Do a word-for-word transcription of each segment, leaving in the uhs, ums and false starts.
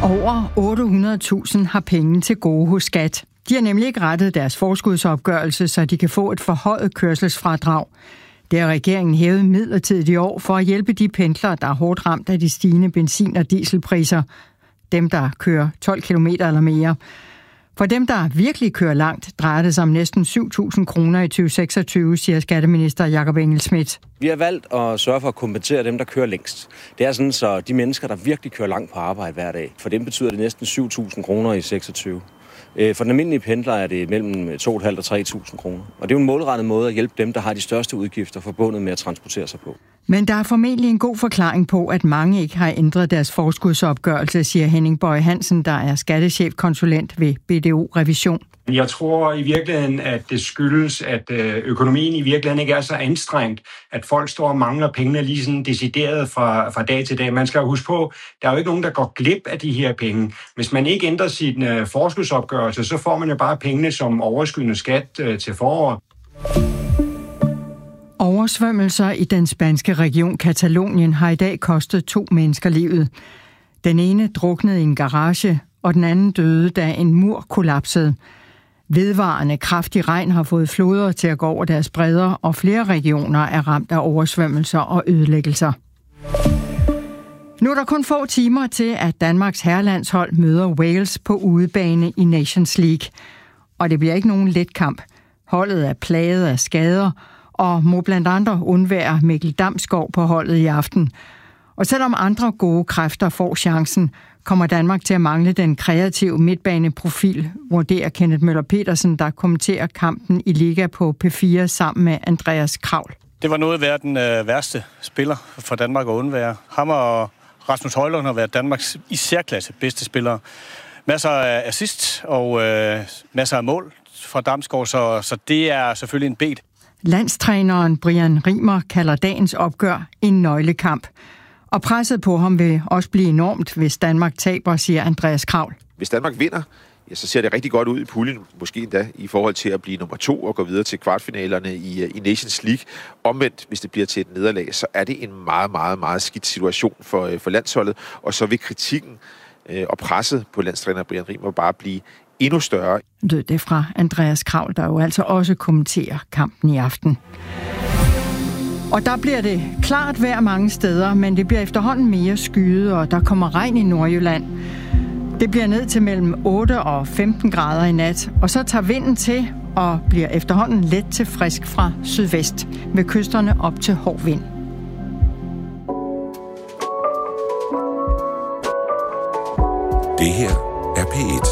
Over otte hundrede tusind har penge til gode hos Skat. De har nemlig ikke rettet deres forskudsopgørelse, så de kan få et forhøjet kørselsfradrag. Det har regeringen hævet midlertidigt i år for at hjælpe de pendlere, der er hårdt ramt af de stigende benzin- og dieselpriser. Dem, der kører tolv kilometer eller mere. For dem, der virkelig kører langt, drejer det sig om næsten syv tusind kroner i tyve seksogtyve, siger skatteminister Jakob Engel-Schmidt. Vi har valgt at sørge for at kompensere dem, der kører længst. Det er sådan, så de mennesker, der virkelig kører langt på arbejde hver dag, for dem betyder det næsten syv tusind kroner i seksogtyve. For den almindelige pendler er det mellem to tusind fem hundrede og tre tusind kroner. Og det er jo en målrettet måde at hjælpe dem, der har de største udgifter forbundet med at transportere sig på. Men der er formentlig en god forklaring på, at mange ikke har ændret deres forskudsopgørelse, siger Henning Bøje Hansen, der er skattechefkonsulent ved B D O Revision. Jeg tror i virkeligheden, at det skyldes, at økonomien i virkeligheden ikke er så anstrengt, at folk står og mangler pengene lige sådan decideret fra, fra dag til dag. Man skal jo huske på, der er jo ikke nogen, der går glip af de her penge. Hvis man ikke ændrer sin uh, forskudsopgørelse, så får man jo bare pengene som overskydende skat uh, til foråret. Oversvømmelser i den spanske region Katalonien har i dag kostet to mennesker livet. Den ene druknede i en garage, og den anden døde, da en mur kollapsede. Vedvarende kraftig regn har fået floder til at gå over deres bredder, og flere regioner er ramt af oversvømmelser og ødelæggelser. Nu er der kun få timer til, at Danmarks herrelandshold møder Wales på udebane i Nations League. Og det bliver ikke nogen let kamp. Holdet er plaget af skader, og må blandt andre undvære Mikkel Damsgaard på holdet i aften. Og selvom andre gode kræfter får chancen, kommer Danmark til at mangle den kreative midtbaneprofil, vurderer Kenneth Møller Petersen, der kommenterer kampen i Liga på P fire sammen med Andreas Kravl. Det var noget af være den øh, værste spiller for Danmark at undvære. Ham og Rasmus Højlund har været Danmarks i særklasse bedste spillere. Masser af assist og øh, masser af mål fra Damsgaard, så, så det er selvfølgelig en bed. Landstræneren Brian Rimer kalder dagens opgør en nøglekamp. Og presset på ham vil også blive enormt, hvis Danmark taber, siger Andreas Kravl. Hvis Danmark vinder, ja, så ser det rigtig godt ud i puljen, måske endda i forhold til at blive nummer to og gå videre til kvartfinalerne i, i Nations League. Omvendt, hvis det bliver til et nederlag, så er det en meget, meget, meget skidt situation for, for landsholdet. Og så vil kritikken øh, og presset på landstræner Brian Rimer bare blive endnu større. Det er fra Andreas Kravl, der jo altså også kommenterer kampen i aften. Og der bliver det klart vejr mange steder, men det bliver efterhånden mere skyet, og der kommer regn i Nordjylland. Det bliver ned til mellem otte og femten grader i nat, og så tager vinden til og bliver efterhånden let til frisk fra sydvest, med kysterne op til hård vind. Det her er P et.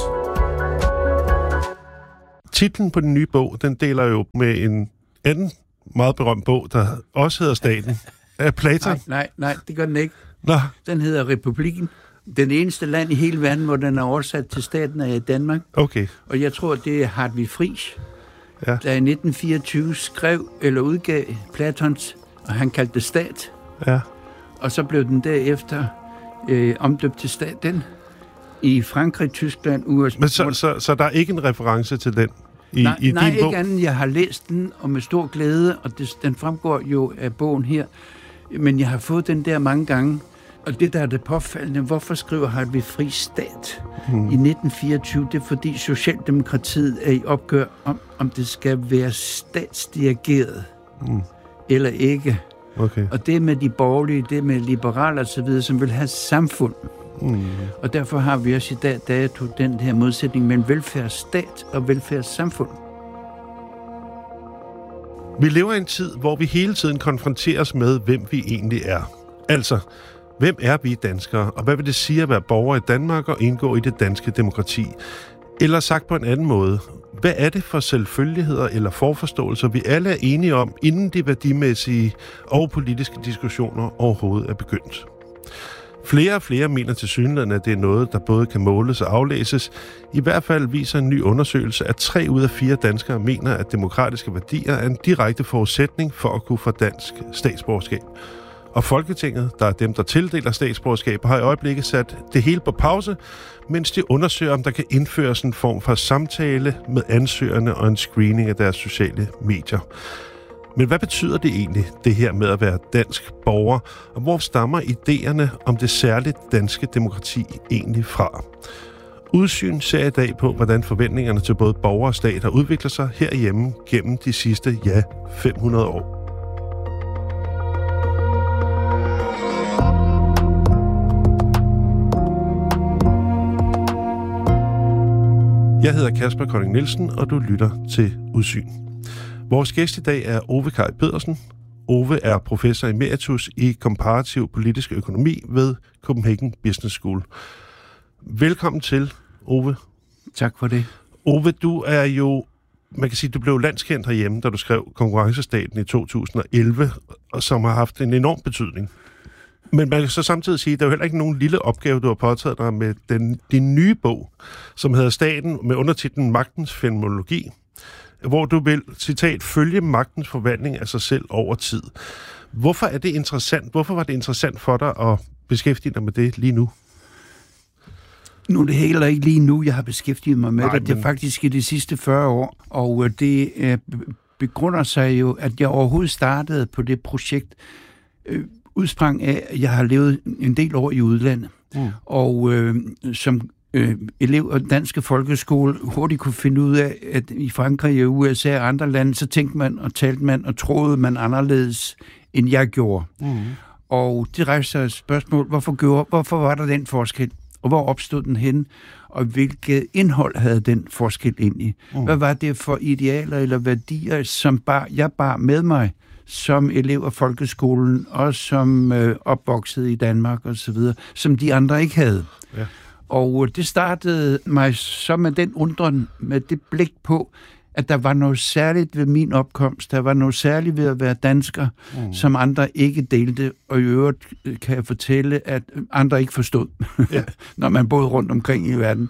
Titlen på den nye bog, den deler jo med en anden meget berømt bog, der også hedder Staten, af Platon. Nej, nej, nej, det gør den ikke. Nå. Den hedder Republikken. Den eneste land i hele verden, hvor den er oversat til staten, er i Danmark. Okay. Og jeg tror, det er Hartwig Frisch, ja. der i nitten fireogtyve skrev eller udgav Platons, og han kaldte det stat. Ja. Og så blev den derefter øh, omdøbt til staten i Frankrig, Tyskland, U S A. Men så, så, så der er ikke en reference til den i, nej, i nej, din bog? ikke anden. Jeg har læst den, og med stor glæde, og det, den fremgår jo af bogen her. Men jeg har fået den der mange gange. Og det, der er det påfaldende, hvorfor skriver Hartwig Frisch stat hmm. i nitten fireogtyve? Det er, fordi Socialdemokratiet er i opgør om, om det skal være statsdirigeret hmm. eller ikke. Okay. Og det med de borgerlige, det med liberale og så videre, som vil have samfund. Mm. Og derfor har vi også i dag dato den her modsætning mellem velfærdsstat og velfærdssamfund. Vi lever i en tid, hvor vi hele tiden konfronteres med, hvem vi egentlig er. Altså, hvem er vi danskere, og hvad vil det sige at være borger i Danmark og indgå i det danske demokrati? Eller sagt på en anden måde, hvad er det for selvfølgeligheder eller forforståelser, vi alle er enige om, inden de værdimæssige og politiske diskussioner overhovedet er begyndt? Flere og flere mener tilsyneladende, at det er noget, der både kan måles og aflæses. I hvert fald viser en ny undersøgelse, at tre ud af fire danskere mener, at demokratiske værdier er en direkte forudsætning for at kunne få dansk statsborgerskab. Og Folketinget, der er dem, der tildeler statsborgerskab, har i øjeblikket sat det hele på pause, mens de undersøger, om der kan indføres en form for samtale med ansøgerne og en screening af deres sociale medier. Men hvad betyder det egentlig, det her med at være dansk borger? Og hvor stammer idéerne om det særligt danske demokrati egentlig fra? Udsyn ser i dag på, hvordan forventningerne til både borgere og stat har udviklet sig herhjemme gennem de sidste, ja, fem hundrede år. Jeg hedder Kasper Kolding Nielsen, og du lytter til Udsyn. Vores gæst i dag er Ove Kaj Pedersen. Ove er professor emeritus i komparativ politisk økonomi ved Copenhagen Business School. Velkommen til, Ove. Tak for det. Ove, du er jo, man kan sige, du blev landskendt herhjemme, da du skrev Konkurrencestaten i to tusind og elleve, og som har haft en enorm betydning. Men man kan så samtidig sige, at der er jo heller ikke nogen lille opgave, du har påtaget dig med den, din nye bog, som hedder Staten, med undertitlen Magtens fænomenologi, hvor du vil, citat, følge magtens forvandling af sig selv over tid. Hvorfor er det interessant? Hvorfor var det interessant for dig at beskæftige dig med det lige nu? Nu er det heller ikke lige nu, jeg har beskæftiget mig med Nej, det. men... Det er faktisk i de sidste fyrre år, og det øh, begrunder sig jo, at jeg overhovedet startede på det projekt, øh, udsprang af, at jeg har levet en del år i udlandet, mm. og øh, som øh, elev af den danske folkeskole hurtigt kunne finde ud af, at i Frankrig og U S A og andre lande, så tænkte man og talte man og troede man anderledes, end jeg gjorde. Mm. Og det rejste sig et spørgsmål, hvorfor, gjorde, hvorfor var der den forskel? Og hvor opstod den hen? Og hvilket indhold havde den forskel egentlig? Mm. Hvad var det for idealer eller værdier, som bar, jeg bar med mig som elev af folkeskolen, og som øh, opvokset i Danmark og så videre, som de andre ikke havde. Ja. Og det startede mig så med den undren, med det blik på, at der var noget særligt ved min opkomst, der var noget særligt ved at være dansker, mm. som andre ikke delte, og i øvrigt kan jeg fortælle, at andre ikke forstod, ja. når man boede rundt omkring i verden.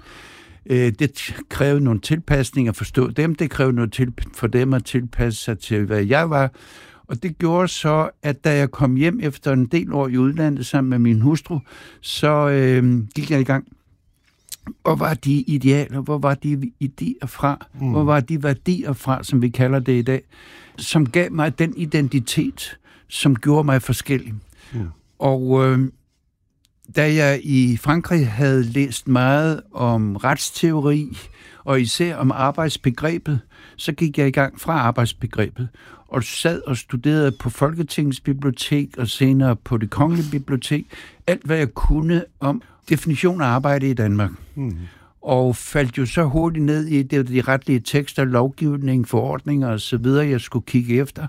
Det krævede nogle tilpasninger at forstå dem, det krævede noget til, for dem at tilpasse sig til, hvad jeg var. Og det gjorde så, at da jeg kom hjem efter en del år i udlandet sammen med min hustru, så øh, gik jeg i gang. Hvor var de idealer, hvor var de idéer fra, mm. hvor var de værdier fra, som vi kalder det i dag, som gav mig den identitet, som gjorde mig forskellig. Mm. Og øh, da jeg i Frankrig havde læst meget om retsteori, og især om arbejdsbegrebet, så gik jeg i gang fra arbejdsbegrebet, og sad og studerede på Folketingets bibliotek, og senere på Det Kongelige Bibliotek, alt hvad jeg kunne om definition af arbejde i Danmark. Mm. Og faldt jo så hurtigt ned i det, de retlige tekster, lovgivning, forordninger og så videre, jeg skulle kigge efter.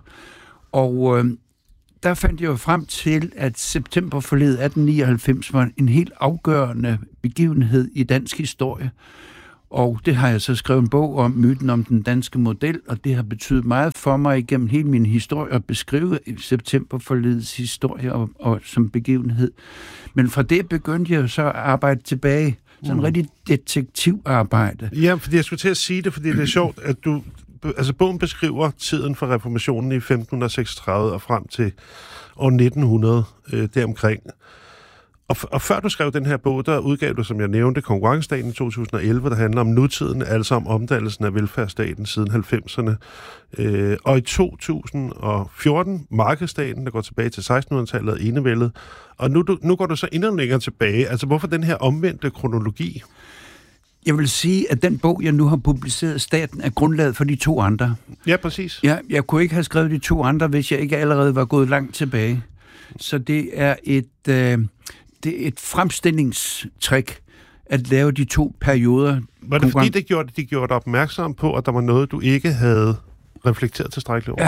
Og øh, der fandt jeg jo frem til, at septemberforliget atten nioghalvfems var en helt afgørende begivenhed i dansk historie. Og det har jeg så skrevet en bog om, myten om den danske model, og det har betydet meget for mig igennem hele min historie at beskrive septemberforligets historie og, og som begivenhed. Men fra det begyndte jeg så at arbejde tilbage. Sådan en mm. rigtig detektivarbejde. Ja, fordi jeg skulle til at sige det, fordi det er sjovt, at du... Altså, bogen beskriver tiden for reformationen i femten seksogtredive og frem til år nitten hundrede, øh, deromkring. Og, og før du skrev den her bog, der udgav du, som jeg nævnte, Konkurrencestaten i to tusind og elleve, der handler om nutiden, altså om omdannelsen af velfærdsstaten siden halvfemserne. Øh, og i to tusind og fjorten, Markedsstaten, der går tilbage til sekstenhundredetallet og enevældet. Og nu, nu går du så endnu længere tilbage. Altså, hvorfor den her omvendte kronologi? Jeg vil sige, at den bog, jeg nu har publiceret, Staten, er grundlaget for de to andre. Ja, præcis. Ja, jeg kunne ikke have skrevet de to andre, hvis jeg ikke allerede var gået langt tilbage. Så det er et... Øh, Det er et fremstillingstrik at lave de to perioder. Var det fordi, det gjorde, de gjorde dig opmærksom på, at der var noget, du ikke havde reflekteret tilstrækkeligt over? Ja.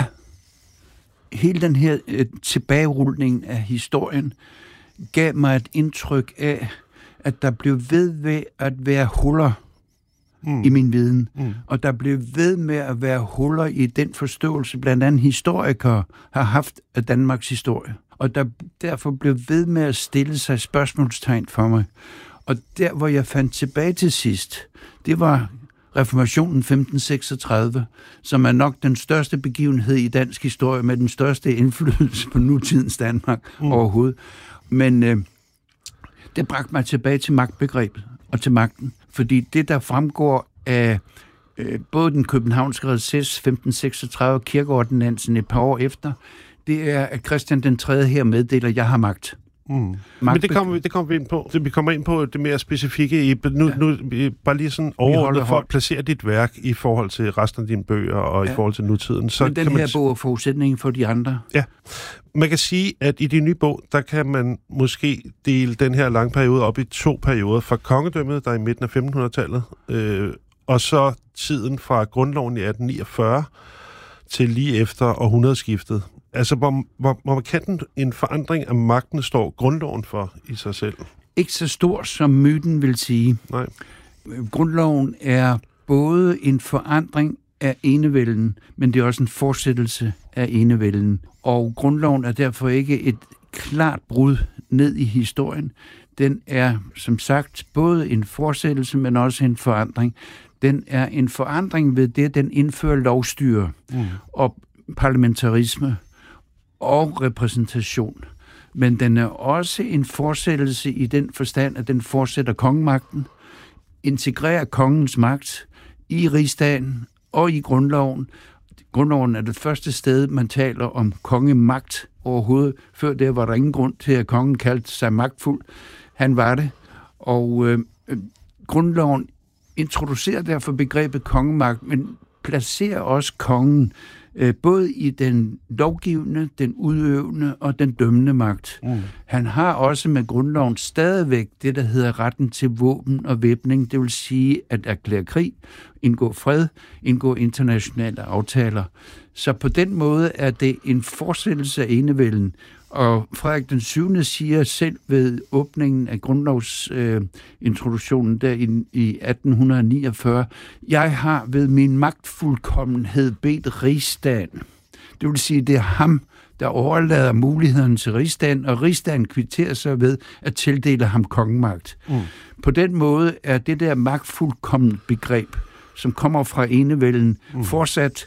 Hele den her øh, tilbagerulning af historien gav mig et indtryk af, at der blev ved ved at være huller mm. i min viden. Mm. Og der blev ved med at være huller i den forståelse, blandt andet historikere har haft af Danmarks historie. Og der derfor blev ved med at stille sig spørgsmålstegn for mig. Og der, hvor jeg fandt tilbage til sidst, det var reformationen femten seksogtredive, som er nok den største begivenhed i dansk historie, med den største indflydelse på nutidens Danmark mm. overhovedet. Men øh, det bragte mig tilbage til magtbegrebet og til magten. Fordi det, der fremgår af øh, både den københavnske recess femten seksogtredive og kirkeordinansen et par år efter, det er, at Christian den tredje her meddeler, at jeg har magt. Mm. Men det kommer, vi, det kommer vi ind på. Vi kommer ind på det mere specifikke. I, nu, ja. nu bare lige sådan overordnet for at placere dit værk i forhold til resten af dine bøger og ja. i forhold til nutiden. Så Men den kan her man... bog er forudsætningen for de andre. Ja. Man kan sige, at i din nye bog, der kan man måske dele den her lange periode op i to perioder. Fra kongedømmet, der er i midten af femtenhundredetallet, øh, og så tiden fra grundloven i atten niogfyrre til lige efter århundredeskiftet. Altså, hvor, hvor, hvor markant en forandring af magten står grundloven for i sig selv? Ikke så stor, som myten vil sige. Nej. Grundloven er både en forandring af enevælden, men det er også en fortsættelse af enevælden. Og grundloven er derfor ikke et klart brud ned i historien. Den er, som sagt, både en fortsættelse, men også en forandring. Den er en forandring ved det, den indfører lovstyre mm. og parlamentarisme og repræsentation. Men den er også en fortsættelse i den forstand, at den fortsætter kongemagten, integrerer kongens magt i rigsdagen og i grundloven. Grundloven er det første sted, man taler om kongemagt overhovedet. Før det var der ingen grund til, at kongen kaldte sig magtfuld. Han var det. Og øh, grundloven introducerer derfor begrebet kongemagt, men placerer også kongen øh, både i den lovgivende, den udøvende og den dømmende magt. Mm. Han har også med grundloven stadigvæk det, der hedder retten til våben og væbning, det vil sige at erklære krig, indgå fred, indgå internationale aftaler. Så på den måde er det en fortsættelse af enevælden. Og Frederik den syvende siger selv ved åbningen af grundlovsintroduktionen øh, der i, i atten niogfyrre, jeg har ved min magtfuldkommenhed bedt rigsdagen. Det vil sige, det er ham, der overlader mulighederne til rigsdagen, og rigsdagen kvitterer sig ved at tildele ham kongemagt. Mm. På den måde er det der magtfuldkomment begreb, som kommer fra enevælden, mm. fortsat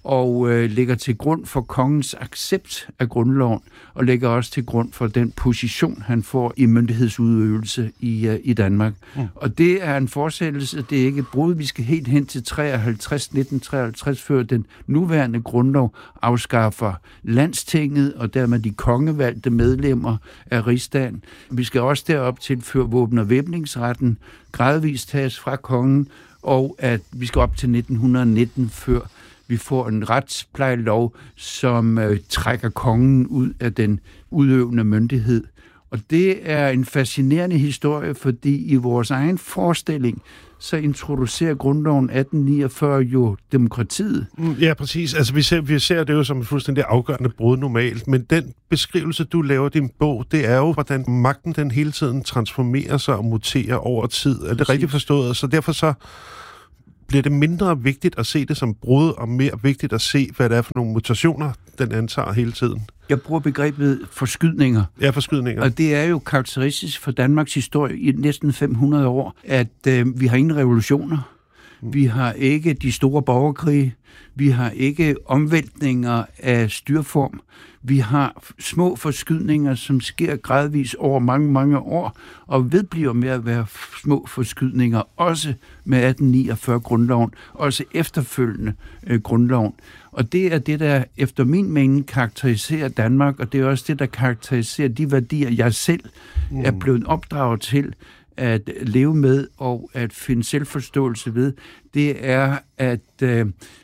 og øh, ligger til grund for kongens accept af grundloven, og ligger også til grund for den position, han får i myndighedsudøvelse i, øh, i Danmark. Mm. Og det er en fortsættelse, det er ikke et brud. Vi skal helt hen til treoghalvtreds, nitten treoghalvtreds, før den nuværende grundlov afskaffer landstinget, og dermed de kongevalgte medlemmer af rigsdagen. Vi skal også derop tilføre våben- og væbningsretten, gradvist tages fra kongen, og at vi skal op til nitten nitten, før vi får en retsplejelov, som øh, trækker kongen ud af den udøvende myndighed. Og det er en fascinerende historie, fordi i vores egen forestilling, så introducerer grundloven atten niogfyrre jo demokratiet. Ja, præcis. Altså, vi ser, vi ser det jo som et fuldstændig afgørende brud normalt, men den beskrivelse, du laver i din bog, det er jo, hvordan magten den hele tiden transformerer sig og muterer over tid. Er det præcis rigtigt forstået? Så derfor så bliver det mindre vigtigt at se det som brud, og mere vigtigt at se, hvad det er for nogle mutationer, den antager hele tiden. Jeg bruger begrebet forskydninger. Ja, forskydninger. Og det er jo karakteristisk for Danmarks historie i næsten fem hundrede år, at øh, vi har ingen revolutioner. Mm. Vi har ikke de store borgerkrige. Vi har ikke omvæltninger af styrform. Vi har små forskydninger, som sker gradvis over mange, mange år, og vedbliver med at være små forskydninger, også med atten niogfyrre-grundloven, også efterfølgende øh, grundloven. Og det er det, der efter min mening karakteriserer Danmark, og det er også det, der karakteriserer de værdier, jeg selv mm. er blevet opdraget til at leve med og at finde selvforståelse ved. Det er, at øh,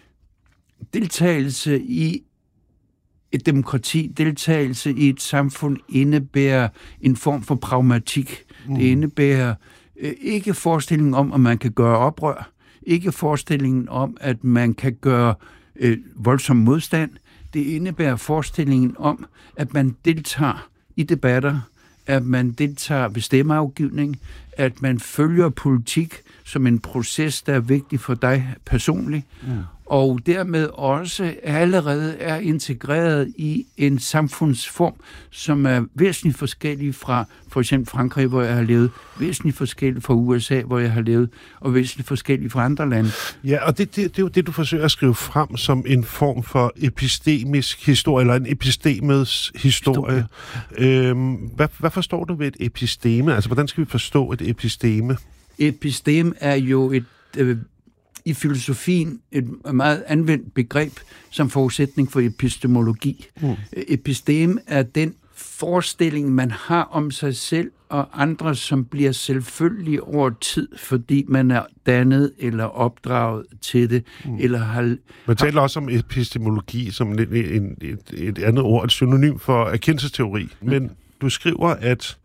deltagelse i et demokrati, deltagelse i et samfund indebærer en form for pragmatik. Mm. Det indebærer øh, ikke forestillingen om, at man kan gøre oprør, ikke forestillingen om, at man kan gøre øh, voldsom modstand. Det indebærer forestillingen om, at man deltager i debatter, at man deltager ved stemmeafgivning, at man følger politik som en proces, der er vigtig for dig personligt, mm. og dermed også allerede er integreret i en samfundsform, som er væsentligt forskellig fra for eksempel Frankrig, hvor jeg har levet, væsentligt forskellig fra U S A, hvor jeg har levet, og væsentligt forskellig fra andre lande. Ja, og det, det, det er jo det, du forsøger at skrive frem som en form for epistemisk historie, eller en epistemets historie. historie. Øhm, hvad, hvad forstår du ved et episteme? Altså, hvordan skal vi forstå et episteme? Epistem er jo et, øh, i filosofien et meget anvendt begreb som forudsætning for epistemologi. Mm. Episteme er den forestilling, man har om sig selv og andre, som bliver selvfølgelig over tid, fordi man er dannet eller opdraget til det. Mm. Eller har, man taler også om epistemologi som en, en, et, et andet ord, et synonym for erkendelsesteori. Mm. Men du skriver, at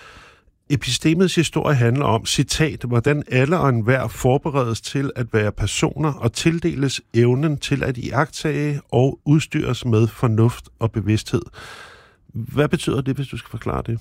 epistemets historie handler om, citat, hvordan alle og enhver forberedes til at være personer og tildeles evnen til at iagttage og udstyres med fornuft og bevidsthed. Hvad betyder det, hvis du skal forklare det?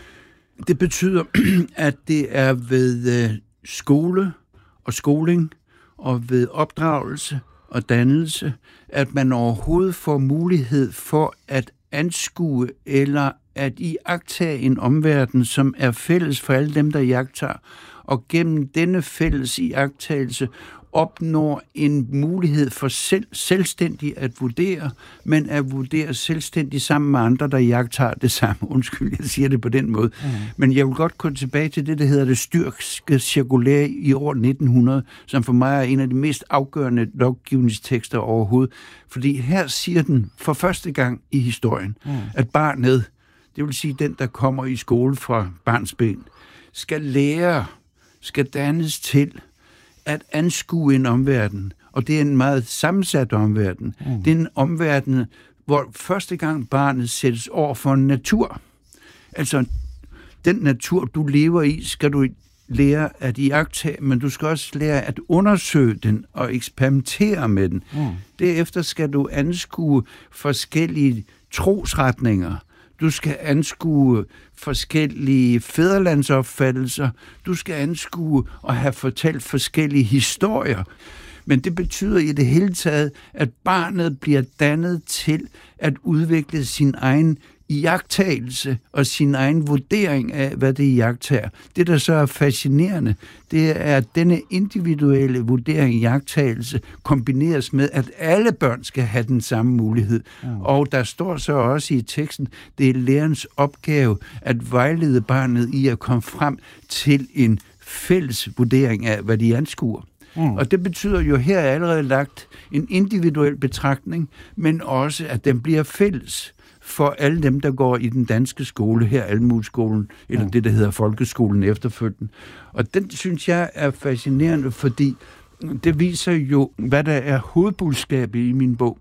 Det betyder, at det er ved skole og skoling og ved opdragelse og dannelse, at man overhovedet får mulighed for at anskue eller at iagttage en omverden, som er fælles for alle dem, der iagttager, og gennem denne fælles iagttagelse opnår en mulighed for selv, selvstændigt at vurdere, men at vurdere selvstændigt sammen med andre, der iagttager det samme. Undskyld, jeg siger det på den måde. Mm. Men jeg vil godt komme tilbage til det, der hedder det Styrkske cirkulære i år nitten hundrede, som for mig er en af de mest afgørende lovgivningstekster overhovedet. Fordi her siger den for første gang i historien, mm. at barnet, det vil sige den, der kommer i skole fra barnsben, skal lære, skal dannes til at anskue en omverden. Og det er en meget sammensat omverden. Mm. Det er en omverden, hvor første gang barnet sættes over for en natur. Altså, den natur, du lever i, skal du lære at iagttage, men du skal også lære at undersøge den og eksperimentere med den. Mm. Derefter skal du anskue forskellige trosretninger. Du skal anskue forskellige fædrelandsopfattelser. Du skal anskue og have fortalt forskellige historier. Men det betyder i det hele taget, at barnet bliver dannet til at udvikle sin egen iagttagelse og sin egen vurdering af, hvad det iagttager. Det, der så er fascinerende, det er, at denne individuelle vurdering, iagttagelse, kombineres med, at alle børn skal have den samme mulighed. Mm. Og der står så også i teksten, det er lærerens opgave at vejlede barnet i at komme frem til en fælles vurdering af, hvad de anskuer. Mm. Og det betyder jo, her er allerede lagt en individuel betragtning, men også, at den bliver fælles for alle dem, der går i den danske skole, her Almueskolen, eller mm. det, der hedder folkeskolen efterfølgende. Og den synes jeg er fascinerende, fordi det viser jo, hvad der er hovedbudskabet i min bog.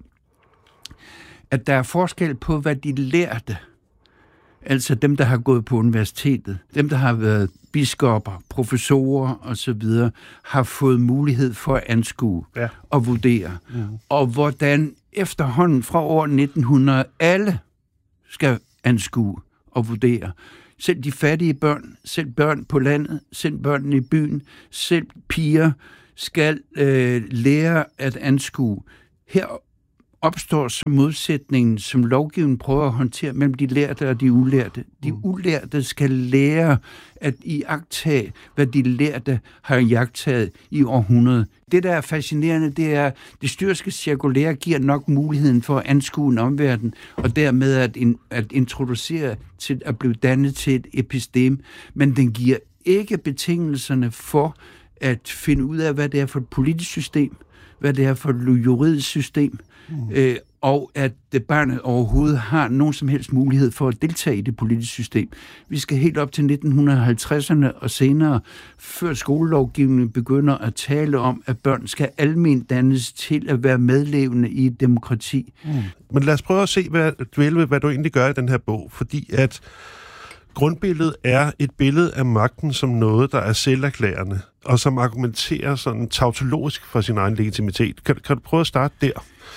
At der er forskel på, hvad de lærte. Altså dem, der har gået på universitetet, dem, der har været biskopper, professorer osv., har fået mulighed for at anskue ja. og vurdere. Ja. Og hvordan efterhånden fra år nitten hundrede alle skal anskue og vurdere. Selv de fattige børn, selv børn på landet, selv børnene i byen, selv piger skal øh, lære at anskue. Her opstår så modsætningen, som lovgivningen prøver at håndtere mellem de lærte og de ulærte. De ulærte skal lære at iagttage, hvad de lærte har iagttaget i århundrede. Det, der er fascinerende, det er, at det styrske cirkulære giver nok muligheden for at anskue en omverden, og dermed at, in, at introducere til at blive dannet til et episteme, men den giver ikke betingelserne for at finde ud af, hvad det er for et politisk system, hvad det er for et juridisk system, mm. øh, og at det barnet overhovedet har nogen som helst mulighed for at deltage i det politiske system. Vi skal helt op til nitten halvtredserne og senere, før skolelovgivningen begynder at tale om, at børn skal alment dannes til at være medlevende i et demokrati. Mm. Men lad os prøve at se, hvad, dvæle, hvad du egentlig gør i den her bog, fordi at grundbilledet er et billede af magten som noget, der er selverklærende, og som argumenterer sådan tautologisk for sin egen legitimitet. Kan, kan du prøve at starte der?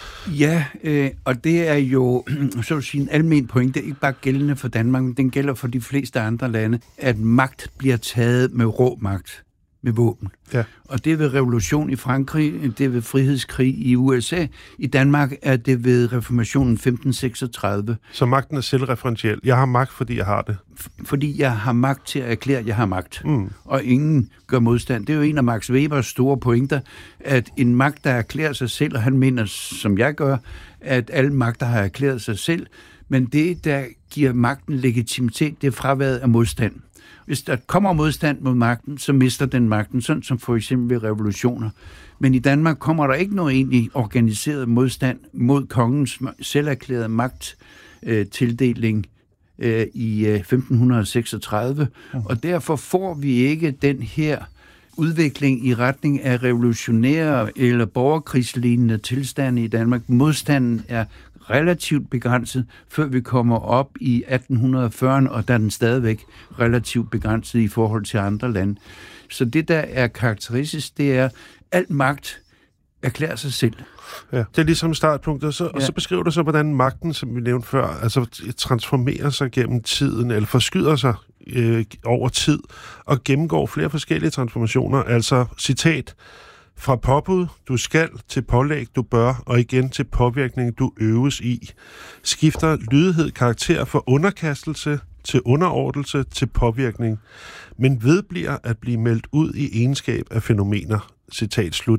Ja, øh, og det er jo så at sige en almen pointe, ikke bare gældende for Danmark, men den gælder for de fleste andre lande, at magt bliver taget med rå magt, med våben. Ja. Og det er ved revolution i Frankrig, det er ved frihedskrig i U S A. I Danmark er det ved reformationen femten seksogtredive. Så magten er selvreferentiel. Jeg har magt, fordi jeg har det. F- fordi jeg har magt til at erklære, at jeg har magt. Mm. Og ingen gør modstand. Det er jo en af Max Webers store pointer, at en magt, der erklærer sig selv, og han mener, som jeg gør, at alle magter har erklæret sig selv, men det, der giver magten legitimitet, det er fraværet af modstand. Hvis der kommer modstand mod magten, så mister den magten, sådan som for eksempel ved revolutioner. Men i Danmark kommer der ikke noget egentlig organiseret modstand mod kongens selverklærede magttildeling øh, i øh, femten seksogtredive, mm. og derfor får vi ikke den her udvikling i retning af revolutionære eller borgerkrigslignende tilstande i Danmark. Modstanden er relativt begrænset, før vi kommer op i atten fyrrerne, og der er den stadigvæk relativt begrænset i forhold til andre lande. Så det, der er karakteristisk, det er, alt magt erklærer sig selv. Ja, det er ligesom startpunktet, så, ja. Og så beskriver du så, hvordan magten, som vi nævnte før, altså transformerer sig gennem tiden, eller forskyder sig øh, over tid, og gennemgår flere forskellige transformationer. Altså, citat, fra påbud, du skal, til pålæg, du bør, og igen til påvirkning, du øves i. Skifter lydighed karakter fra underkastelse til underordelse til påvirkning, men vedbliver at blive meldt ud i egenskab af fænomener. Citat slut.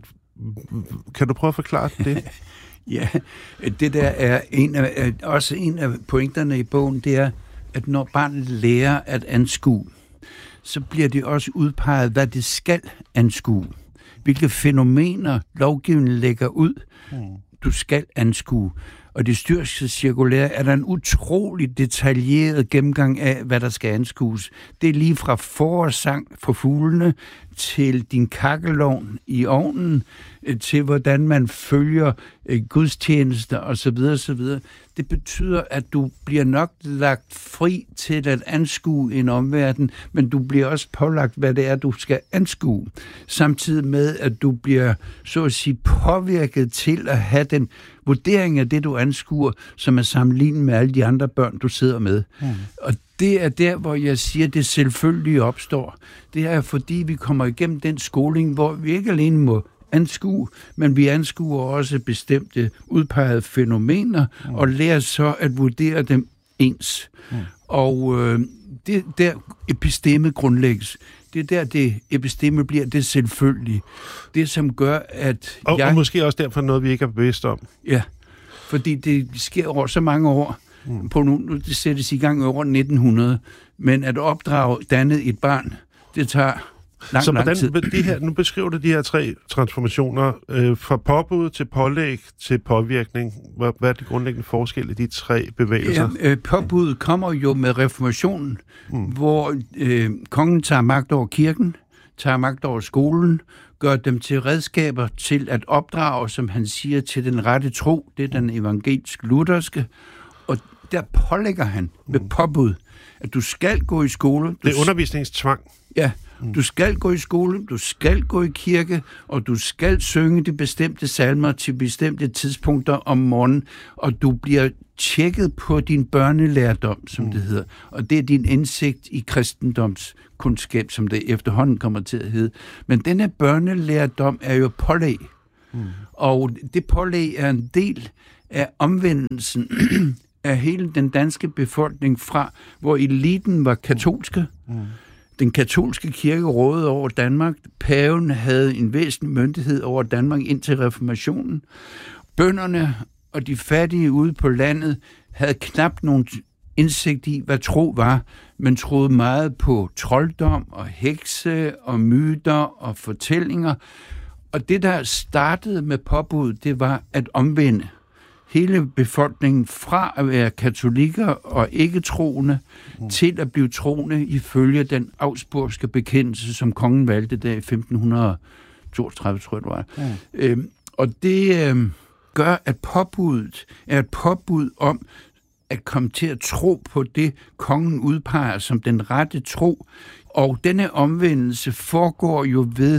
Kan du prøve at forklare det? Ja, det der er en af, også en af pointerne i bogen, det er, at når barnet lærer at anskue, så bliver det også udpeget, hvad det skal anskue. Hvilke fænomener lovgivningen lægger ud, du skal anskue. Og det styrske cirkulære er der en utrolig detaljeret gennemgang af, hvad der skal anskues. Det er lige fra forårssang for fuglene, til din kakkelovn i ovnen, til hvordan man følger gudstjenester osv. osv. Det betyder, at du bliver nok lagt fri til at anskue en omverden, men du bliver også pålagt, hvad det er, du skal anskue. Samtidig med, at du bliver, så at sige, påvirket til at have den vurdering af det, du anskuer, som er sammenlignet med alle de andre børn, du sidder med. Mm. Og det er der, hvor jeg siger, at det selvfølgelig opstår. Det er, fordi vi kommer igennem den skoling, hvor vi ikke alene må anskue, men vi anskuer også bestemte udpegede fænomener, mm. og lærer så at vurdere dem ens. Mm. Og øh, det der episteme grundlægges. Det er der, det episteme bliver det selvfølgelige. Det, som gør, at og, jeg... Og måske også derfor noget, vi ikke er bevidst om. Ja, fordi det sker over så mange år. Mm. På nu, nu det sættes i gang over nitten hundrede, men at opdrage dannet et barn, det tager lang, så lang hvordan, tid. De her, nu beskriver du de her tre transformationer, øh, fra påbud til pålæg til påvirkning. Hvad, hvad er det grundlæggende forskel i de tre bevægelser? Ja, øh, påbuddet kommer jo med reformationen, mm. hvor øh, kongen tager magt over kirken, tager magt over skolen, gør dem til redskaber til at opdrage, som han siger, til den rette tro. Det er den evangelisk-lutherske. Og der pålægger han med påbud, at du skal gå i skole. Du det er undervisningstvang. Ja, du skal gå i skole, du skal gå i kirke, og du skal synge de bestemte salmer til bestemte tidspunkter om morgenen, og du bliver tjekket på din børnelærdom, som mm. det hedder. Og det er din indsigt i kristendomskundskab, som det efterhånden kommer til at hedde. Men denne børnelærdom er jo pålæg. Mm. Og det pålæg er en del af omvendelsen af hele den danske befolkning fra, hvor eliten var katolske. Mm. Den katolske kirke rådede over Danmark. Paven havde en væsentlig myndighed over Danmark indtil reformationen. Bønderne og de fattige ude på landet havde knap nogen indsigt i, hvad tro var, men troede meget på trolddom og hekse og myter og fortællinger. Og det, der startede med påbud, det var at omvende hele befolkningen fra at være katolikker og ikke-troende mm. til at blive troende ifølge den augsburgske bekendelse, som kongen valgte der i femten toogtredive, tror jeg det var. Mm. Øhm, og det øhm, gør, at påbuddet er et påbud om at komme til at tro på det, kongen udpeger som den rette tro. Og denne omvendelse foregår jo ved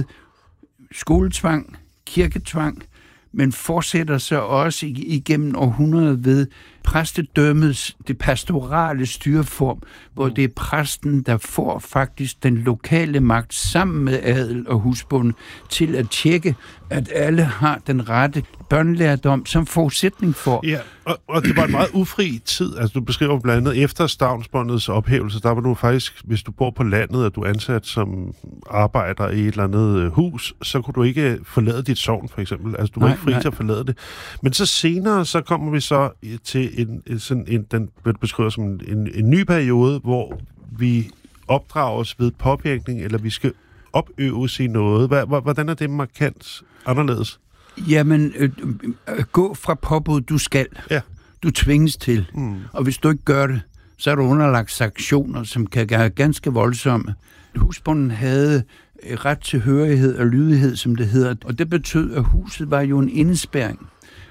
skoletvang, kirketvang, men fortsætter så også igennem århundredet ved præstedømmets, det pastorale styreform, hvor det er præsten, der får faktisk den lokale magt sammen med adel og husbond til at tjekke, at alle har den rette børnelærdom som forudsætning for. Ja, og, og det var en meget ufri tid. Altså, du beskriver blandt andet efter stavnsbåndets ophævelse, der var du faktisk, hvis du bor på landet, og du er ansat som arbejder i et eller andet hus, så kunne du ikke forlade dit sogn, for eksempel. Altså, du var nej, ikke fri nej. til at forlade det. Men så senere, så kommer vi så til en, sådan en, den bliver beskrevet som en, en, en ny periode, hvor vi opdrages ved påvirkning, eller vi skal opøves i noget. Hvordan er det markant anderledes? Jamen, øh, øh, gå fra påbud, du skal. Ja. Du tvinges til. Mm. Og hvis du ikke gør det, så er du underlagt sanktioner, som kan være ganske voldsomme. Husbonden havde ret til hørighed og lydighed, som det hedder. Og det betød, at huset var jo en indespærring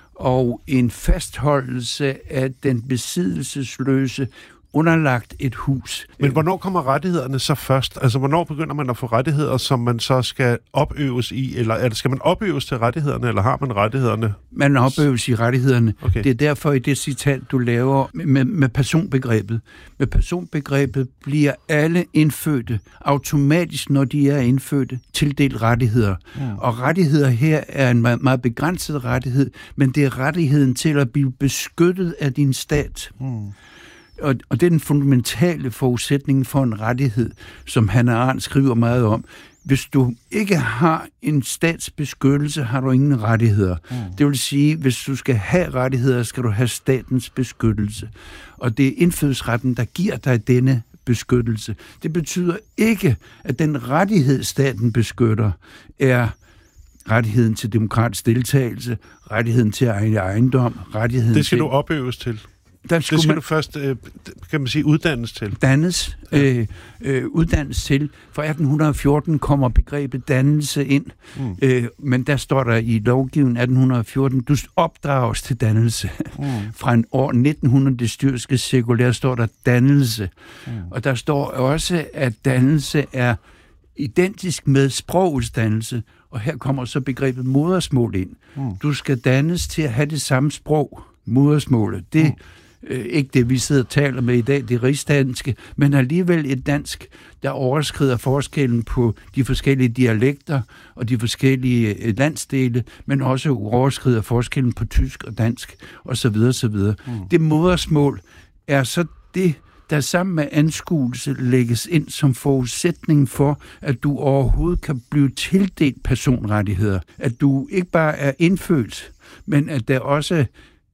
og en fastholdelse af den besiddelsesløse underlagt et hus. Men hvornår kommer rettighederne så først? Altså, hvornår begynder man at få rettigheder, som man så skal opøves i? Eller er det, skal man opøves til rettighederne, eller har man rettighederne? Man opøves i rettighederne. Okay. Det er derfor i det citat, du laver med, med personbegrebet. Med personbegrebet bliver alle indfødte automatisk, når de er indfødte, tildelt rettigheder. Ja. Og rettigheder her er en meget, meget begrænset rettighed, men det er rettigheden til at blive beskyttet af din stat. Mm. Og, og det er den fundamentale forudsætning for en rettighed, som Hannah Arendt skriver meget om. Hvis du ikke har en statsbeskyttelse, har du ingen rettigheder. Mm. Det vil sige, hvis du skal have rettigheder, skal du have statens beskyttelse. Og det er indfødsretten, der giver dig denne beskyttelse. Det betyder ikke, at den rettighed, staten beskytter, er rettigheden til demokratisk deltagelse, rettigheden til egen ejendom, rettigheden Det skal til... du opøves til. Der det skal man du først, øh, kan man sige, uddannes til. Dannes, øh, øh, uddannes til. For atten fjorten kommer begrebet dannelse ind, mm. øh, men der står der i lovgivningen atten fjorten, du opdrages til dannelse. Mm. Fra en år nitten hundrede, det styrske cirkulær, står der dannelse. Mm. Og der står også, at dannelse er identisk med sprogets dannelse, og her kommer så begrebet modersmål ind. Mm. Du skal dannes til at have det samme sprog, modersmålet. Det mm. Øh, ikke det, vi sidder og taler med i dag, det rigsdanske, men alligevel et dansk, der overskrider forskellen på de forskellige dialekter og de forskellige landsdele, men også overskrider forskellen på tysk og dansk osv. osv. Mm. Det modersmål er så det, der sammen med anskuelse lægges ind som forudsætning for, at du overhovedet kan blive tildelt personrettigheder. At du ikke bare er indfødt, men at der også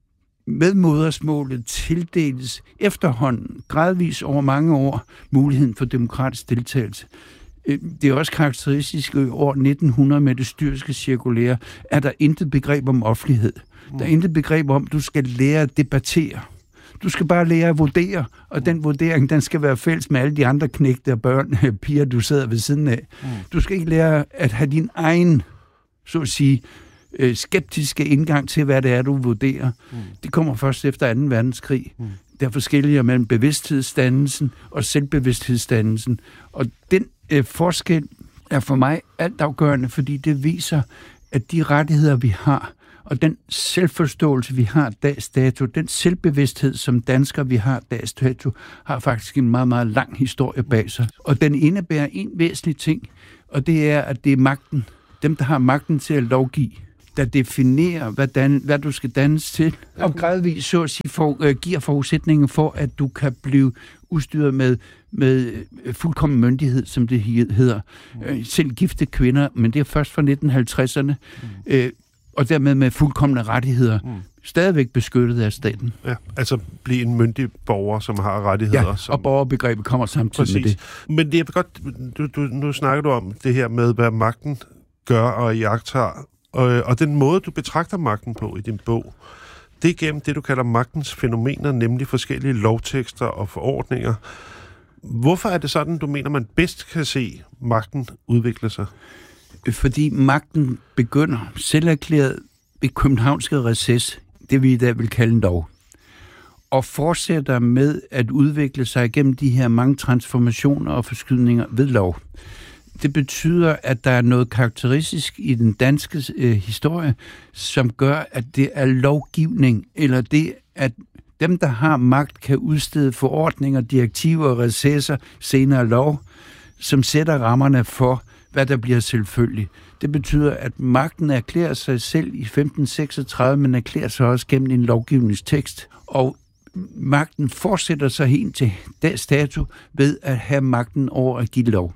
med modersmålet tildeles efterhånden, gradvis over mange år, muligheden for demokratisk deltagelse. Det er også karakteristisk i år nitten hundrede med det styrske cirkulære, er der intet begreb om offentlighed. Der er intet begreb om, at du skal lære at debattere. Du skal bare lære at vurdere, og den vurdering, den skal være fælles med alle de andre knægte og børn, piger, du sidder ved siden af. Du skal ikke lære at have din egen, så at sige, skeptiske indgang til, hvad det er, du vurderer. Mm. Det kommer først efter anden verdenskrig. Mm. Der er forskellige mellem bevidsthedsdannelsen og selvbevidsthedsdannelsen. Og den øh, forskel er for mig altafgørende, fordi det viser, at de rettigheder, vi har, og den selvforståelse, vi har dags dato, den selvbevidsthed, som danskere, vi har dags dato, har faktisk en meget, meget lang historie bag sig. Og den indebærer en væsentlig ting, og det er, at det er magten, dem, der har magten til at lovgive, der definerer, hvad, dan, hvad du skal dannes til, og gradvist så at sige, for, øh, giver forudsætningen for, at du kan blive udstyret med, med fuldkommen myndighed, som det hedder. Øh, selv gifte kvinder, men det er først fra nitten halvtredserne, øh, og dermed med fuldkomne rettigheder, mm. stadigvæk beskyttet af staten. Ja, altså blive en myndig borger, som har rettigheder. Ja, som... og borgerbegrebet kommer samtidig Præcis. med det. Men det er godt, du, du, nu snakker du om det her med, hvad magten gør og iagttager. Og, og den måde, du betragter magten på i din bog, det er gennem det, du kalder magtens fænomener, nemlig forskellige lovtekster og forordninger. Hvorfor er det sådan, du mener, man bedst kan se magten udvikle sig? Fordi magten begynder selverklæret ved københavnske recess, det vi i dag vil kalde en lov, og fortsætter med at udvikle sig gennem de her mange transformationer og forskydninger ved lov. Det betyder, at der er noget karakteristisk i den danske øh, historie, som gør, at det er lovgivning, eller det, at dem, der har magt, kan udstede forordninger, direktiver og recesser, senere lov, som sætter rammerne for, hvad der bliver selvfølgeligt. Det betyder, at magten erklærer sig selv i femten seksogtredive, men erklærer sig også gennem en lovgivningstekst, og magten fortsætter sig helt til dags dato ved at have magten over at give lov.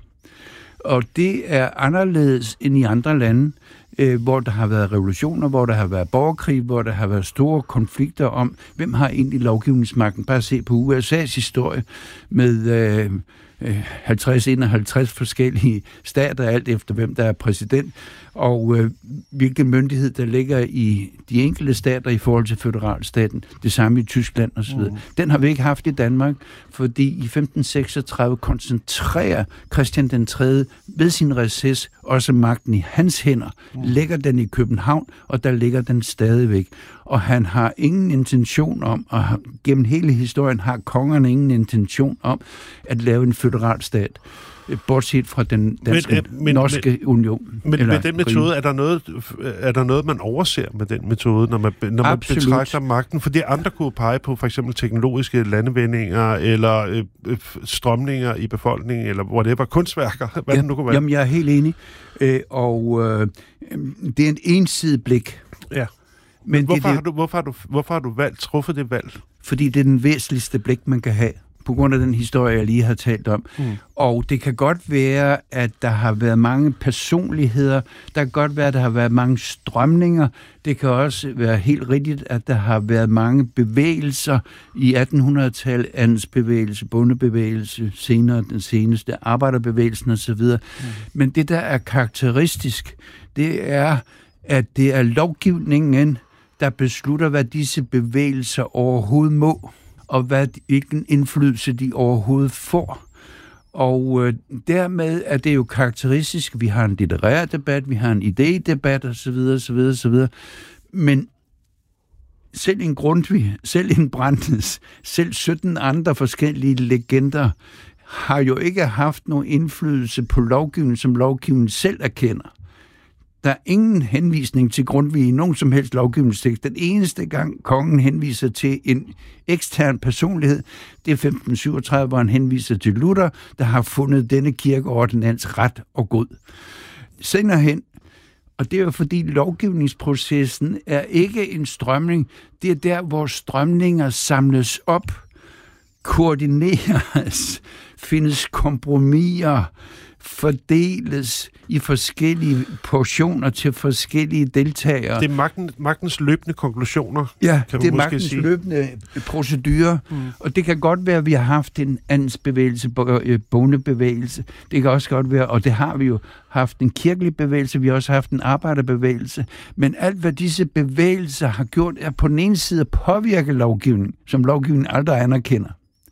Og det er anderledes end i andre lande, øh, hvor der har været revolutioner, hvor der har været borgerkrig, hvor der har været store konflikter om, hvem har egentlig lovgivningsmagten. Bare se på U S A's historie med, øh, halvtreds til enoghalvtreds forskellige stater, alt efter hvem der er præsident, og øh, hvilken myndighed der ligger i de enkelte stater i forhold til føderalstaten. Det samme i Tyskland osv. Mm. Den har vi ikke haft i Danmark, fordi i femten seksogtredive koncentrerer Christian den tredje ved sin recess også magten i hans hænder, mm. lægger den i København, og der ligger den stadigvæk. Og han har ingen intention om, og gennem hele historien har kongerne ingen intention om, at lave en føderalstat, bortset fra den danske, men, men, norske men, union. Men med den metode, er der, noget, er der noget, man overser med den metode, når man, når man betragter magten? Fordi andre kunne pege på for eksempel teknologiske landevendinger, eller øh, strømninger i befolkningen, eller whatever, kunstværker, hvad ja, det nu kunne være. Jamen, jeg er helt enig. Øh, og øh, det er en ensidig blik. Ja. Men, men hvorfor, det, har du, hvorfor, har du, hvorfor har du valgt, truffet det valg? Fordi det er den væsentligste blik, man kan have, på grund af den historie, jeg lige har talt om. Mm. Og det kan godt være, at der har været mange personligheder. Der kan godt være, at der har været mange strømninger. Det kan også være helt rigtigt, at der har været mange bevægelser i attenhundredetallet, andelsbevægelse, bondebevægelse, senere den seneste, arbejderbevægelsen osv. Mm. Men det, der er karakteristisk, det er, at det er lovgivningen, der beslutter, hvad disse bevægelser overhovedet må, og hvad, hvilken indflydelse de overhovedet får. Og øh, dermed er det jo karakteristisk. Vi har en litterær debat, vi har en idédebat osv. osv., osv. Men selv en Grundtvig, selv en Brandes, selv sytten andre forskellige legender har jo ikke haft nogen indflydelse på lovgivningen, som lovgivningen selv erkender. Der er ingen henvisning til Grundtvig i nogen som helst lovgivningstekst. Den eneste gang, kongen henviser til en ekstern personlighed, det er femten syvogtredive, hvor han henviser til Luther, der har fundet denne kirkeordinans ret og god. Senere hen, og det er jo fordi lovgivningsprocessen er ikke en strømning, det er der, hvor strømninger samles op, koordineres, findes kompromiser, fordeles i forskellige portioner til forskellige deltagere. Det er magten, magtens løbende konklusioner, ja, kan man det er måske magtens sige. løbende procedurer, mm. og det kan godt være, at vi har haft en andelsbevægelse, bondebevægelse. Det kan også godt være, og det har vi jo haft en kirkelig bevægelse, vi har også haft en arbejderbevægelse. Men alt, hvad disse bevægelser har gjort, er på den ene side at påvirke lovgivning, som lovgivningen aldrig anerkender.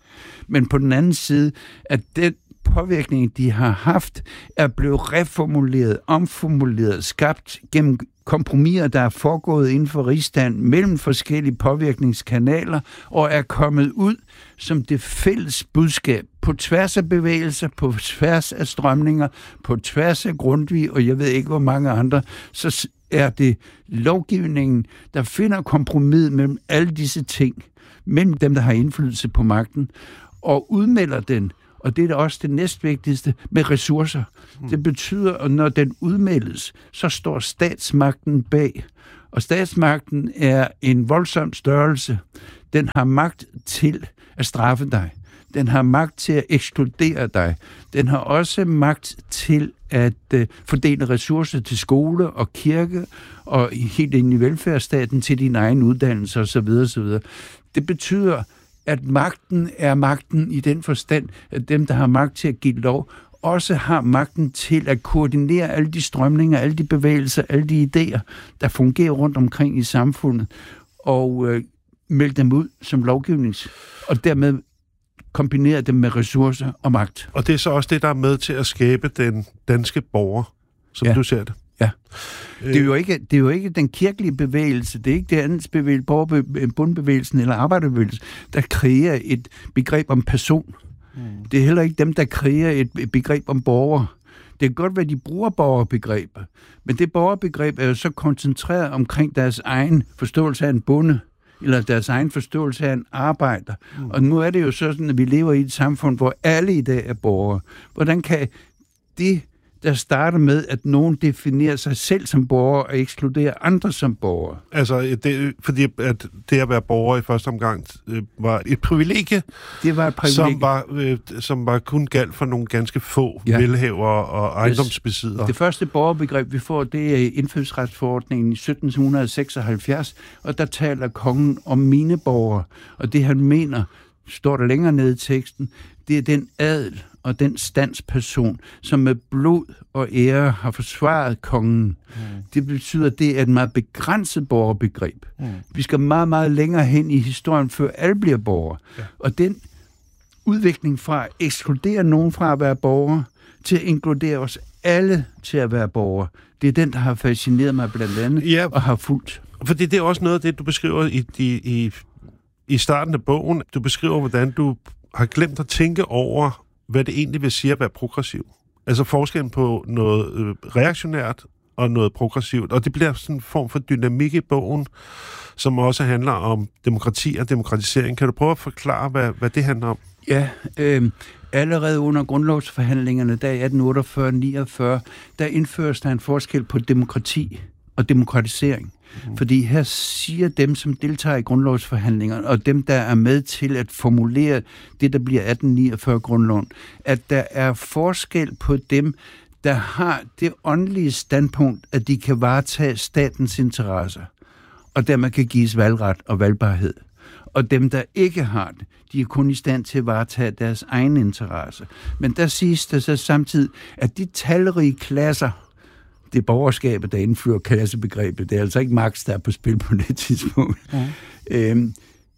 Men på den anden side, at den påvirkning, de har haft, er blevet reformuleret, omformuleret, skabt gennem kompromiser, der er foregået inden for rigsdagen mellem forskellige påvirkningskanaler, og er kommet ud som det fælles budskab på tværs af bevægelser, på tværs af strømninger, på tværs af Grundtvig, og jeg ved ikke, hvor mange andre, så er det lovgivningen, der finder kompromis mellem alle disse ting, mellem dem, der har indflydelse på magten, og udmelder den. Og det er da også det næstvigtigste med ressourcer. Mm. Det betyder, at når den udmeldes, så står statsmagten bag. Og statsmagten er en voldsom størrelse. Den har magt til at straffe dig. Den har magt til at ekskludere dig. Den har også magt til at uh, fordele ressourcer til skole og kirke, og helt ind i velfærdsstaten til din egen uddannelse osv. osv. Det betyder, at magten er magten i den forstand, at dem, der har magt til at give lov, også har magten til at koordinere alle de strømninger, alle de bevægelser, alle de idéer, der fungerer rundt omkring i samfundet, og øh, melde dem ud som lovgivnings, og dermed kombinere dem med ressourcer og magt. Og det er så også det, der er med til at skabe den danske borger, som ja. du ser det. Ja. Det er, jo ikke, det er jo ikke den kirkelige bevægelse, det er ikke det andets bevægelse, bundbevægelsen eller arbejderbevægelsen, der kreerer et begreb om person. Mm. Det er heller ikke dem, der kreerer et begreb om borger. Det kan godt være, at de bruger borgerbegreber, men det borgerbegreb er jo så koncentreret omkring deres egen forståelse af en bonde, eller deres egen forståelse af en arbejder. Mm. Og nu er det jo sådan, at vi lever i et samfund, hvor alle i dag er borgere. Hvordan kan det, der starter med, at nogen definerer sig selv som borger og ekskluderer andre som borgere? Altså, det, fordi at det at være borger i første omgang øh, var et privilegie, det var et privilegie. Som, var, øh, som var kun galt for nogle ganske få ja. velhavere og ejendomsbesiddere. Det første borgerbegreb, vi får, det er indfødsretsforordningen i sytten seksoghalvfjerds, og der taler kongen om mine borgere, og det han mener, står der længere nede i teksten, det er den adel og den standsperson, som med blod og ære har forsvaret kongen. Mm. Det betyder, at det er et meget begrænset borgerbegreb. Mm. Vi skal meget, meget længere hen i historien, før alle bliver borgere. Ja. Og den udvikling fra at ekskludere nogen fra at være borger, til at inkludere os alle til at være borgere, det er den, der har fascineret mig blandt andet, ja, og har fulgt. Fordi det er også noget af det, du beskriver i, i, i, i starten af bogen. Du beskriver, hvordan du har glemt at tænke over, hvad det egentlig vil sige at være progressiv. Altså forskellen på noget øh, reaktionært og noget progressivt. Og det bliver sådan en form for dynamik i bogen, som også handler om demokrati og demokratisering. Kan du prøve at forklare, hvad, hvad det handler om? Ja, øh, allerede under grundlovsforhandlingerne der i atten otteogfyrre niogfyrre, der indføres der en forskel på demokrati og demokratisering. Mm. Fordi her siger dem, som deltager i grundlovsforhandlingerne, og dem, der er med til at formulere det, der bliver atten niogfyrre-grundloven, at der er forskel på dem, der har det åndelige standpunkt, at de kan varetage statens interesser, og dermed kan gives valgret og valgbarhed. Og dem, der ikke har det, de er kun i stand til at varetage deres egen interesse. Men der siges der så samtidig, at de talrige klasser, det er borgerskabet, der indfører klassebegrebet, det er altså ikke Marx, der er på spil på det tidspunkt, ja. øhm,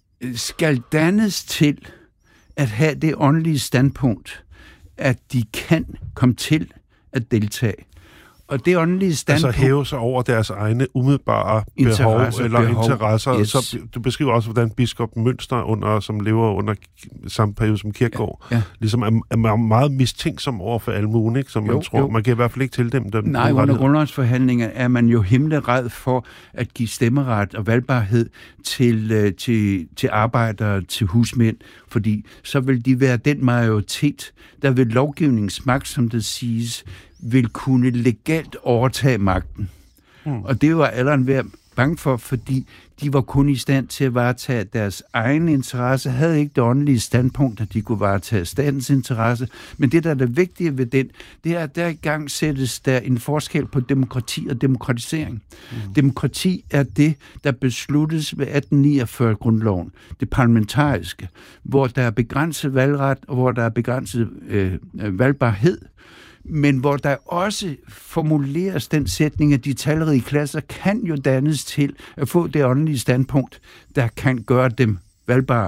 skal dannes til at have det åndelige standpunkt, at de kan komme til at deltage. Og det åndelige standpunkt... Altså hæve sig over deres egne umiddelbare behov eller behov. interesser. Yes. Så du beskriver også, hvordan biskop Mønster, under, som lever under samme periode som Kierkegaard, ja, ja. ligesom er, er meget mistænksom over for almuen, ikke? Som jo, man tror. Jo. Man kan i hvert fald ikke til dem. dem Nej, under grundlovsforhandlinger er man jo himmelred for at give stemmeret og valgbarhed til, til, til arbejdere, til husmænd, fordi så vil de være den majoritet, der ved lovgivningsmagt, som det siges, vil kunne legalt overtage magten. Mm. Og det var alderen ved bange for, fordi de var kun i stand til at varetage deres egen interesse, havde ikke det åndelige standpunkt, at de kunne varetage statens interesse. Men det, der er det vigtige ved den, det er, at der i gang sættes der en forskel på demokrati og demokratisering. Mm. Demokrati er det, der besluttes ved atten niogfyrre-grundloven, det parlamentariske, hvor der er begrænset valgret, og hvor der er begrænset øh, valgbarhed, men hvor der også formuleres den sætning, at de talrige klasser kan jo dannes til at få det åndelige standpunkt, der kan gøre dem valgbare.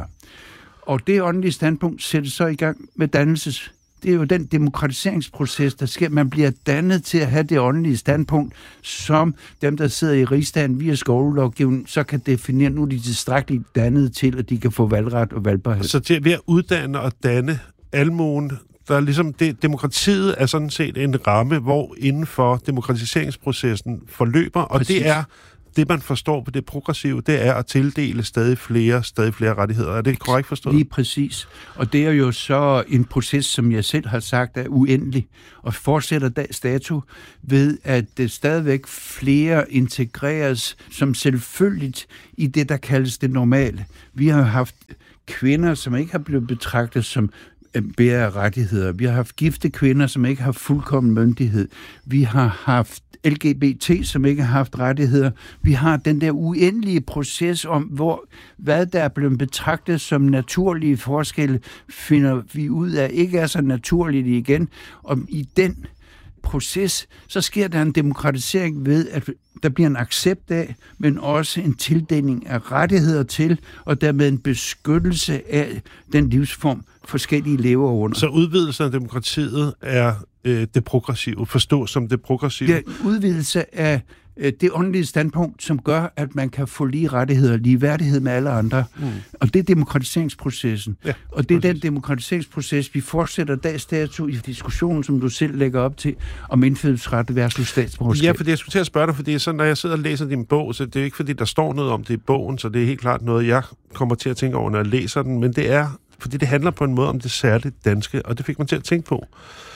Og det åndelige standpunkt sættes så i gang med dannelses. Det er jo den demokratiseringsproces, der sker. Man bliver dannet til at have det åndelige standpunkt, som dem, der sidder i rigsdagen via skolelovgivningen, så kan definere, nu er de tilstrækkeligt dannet til, at de kan få valgret og valgbarhed. Så til ved at uddanne og danne almuen, der er ligesom det, demokratiet er sådan set en ramme, hvor inden for demokratiseringsprocessen forløber, og Præcis. det er det, man forstår på det progressive, det er at tildele stadig flere, stadig flere rettigheder. Er det korrekt forstået? Lige præcis. Og det er jo så en proces, som jeg selv har sagt, er uendelig, og fortsætter dags dato ved, at det stadigvæk flere integreres som selvfølgeligt i det, der kaldes det normale. Vi har haft kvinder, som ikke har blevet betragtet som bærer rettigheder. Vi har haft gifte kvinder, som ikke har fuldkommen myndighed. Vi har haft L G B T, som ikke har haft rettigheder. Vi har den der uendelige proces om, hvor hvad der er blevet betragtet som naturlige forskelle, finder vi ud af ikke er så naturligt igen. Og i den proces, så sker der en demokratisering ved, at der bliver en accept af, men også en tildeling af rettigheder til, og dermed en beskyttelse af den livsform, forskellige lever under. Så udvidelsen af demokratiet er øh, det progressive, forstås som det progressive? Det er udvidelse af øh, det åndelige standpunkt, som gør, at man kan få lige rettigheder, lige værdighed med alle andre. Mm. Og det er demokratiseringsprocessen. Ja, og det er præcis. Den demokratiseringsproces, vi fortsætter dags dato i diskussionen, som du selv lægger op til, om indfødsret versus statsborgerskab. Ja, fordi jeg skulle til at spørge dig, fordi så, når jeg sidder og læser din bog, så det er ikke fordi, der står noget om det i bogen, så det er helt klart noget, jeg kommer til at tænke over, når jeg læser den, men det er fordi det handler på en måde om det særligt danske, og det fik man til at tænke på.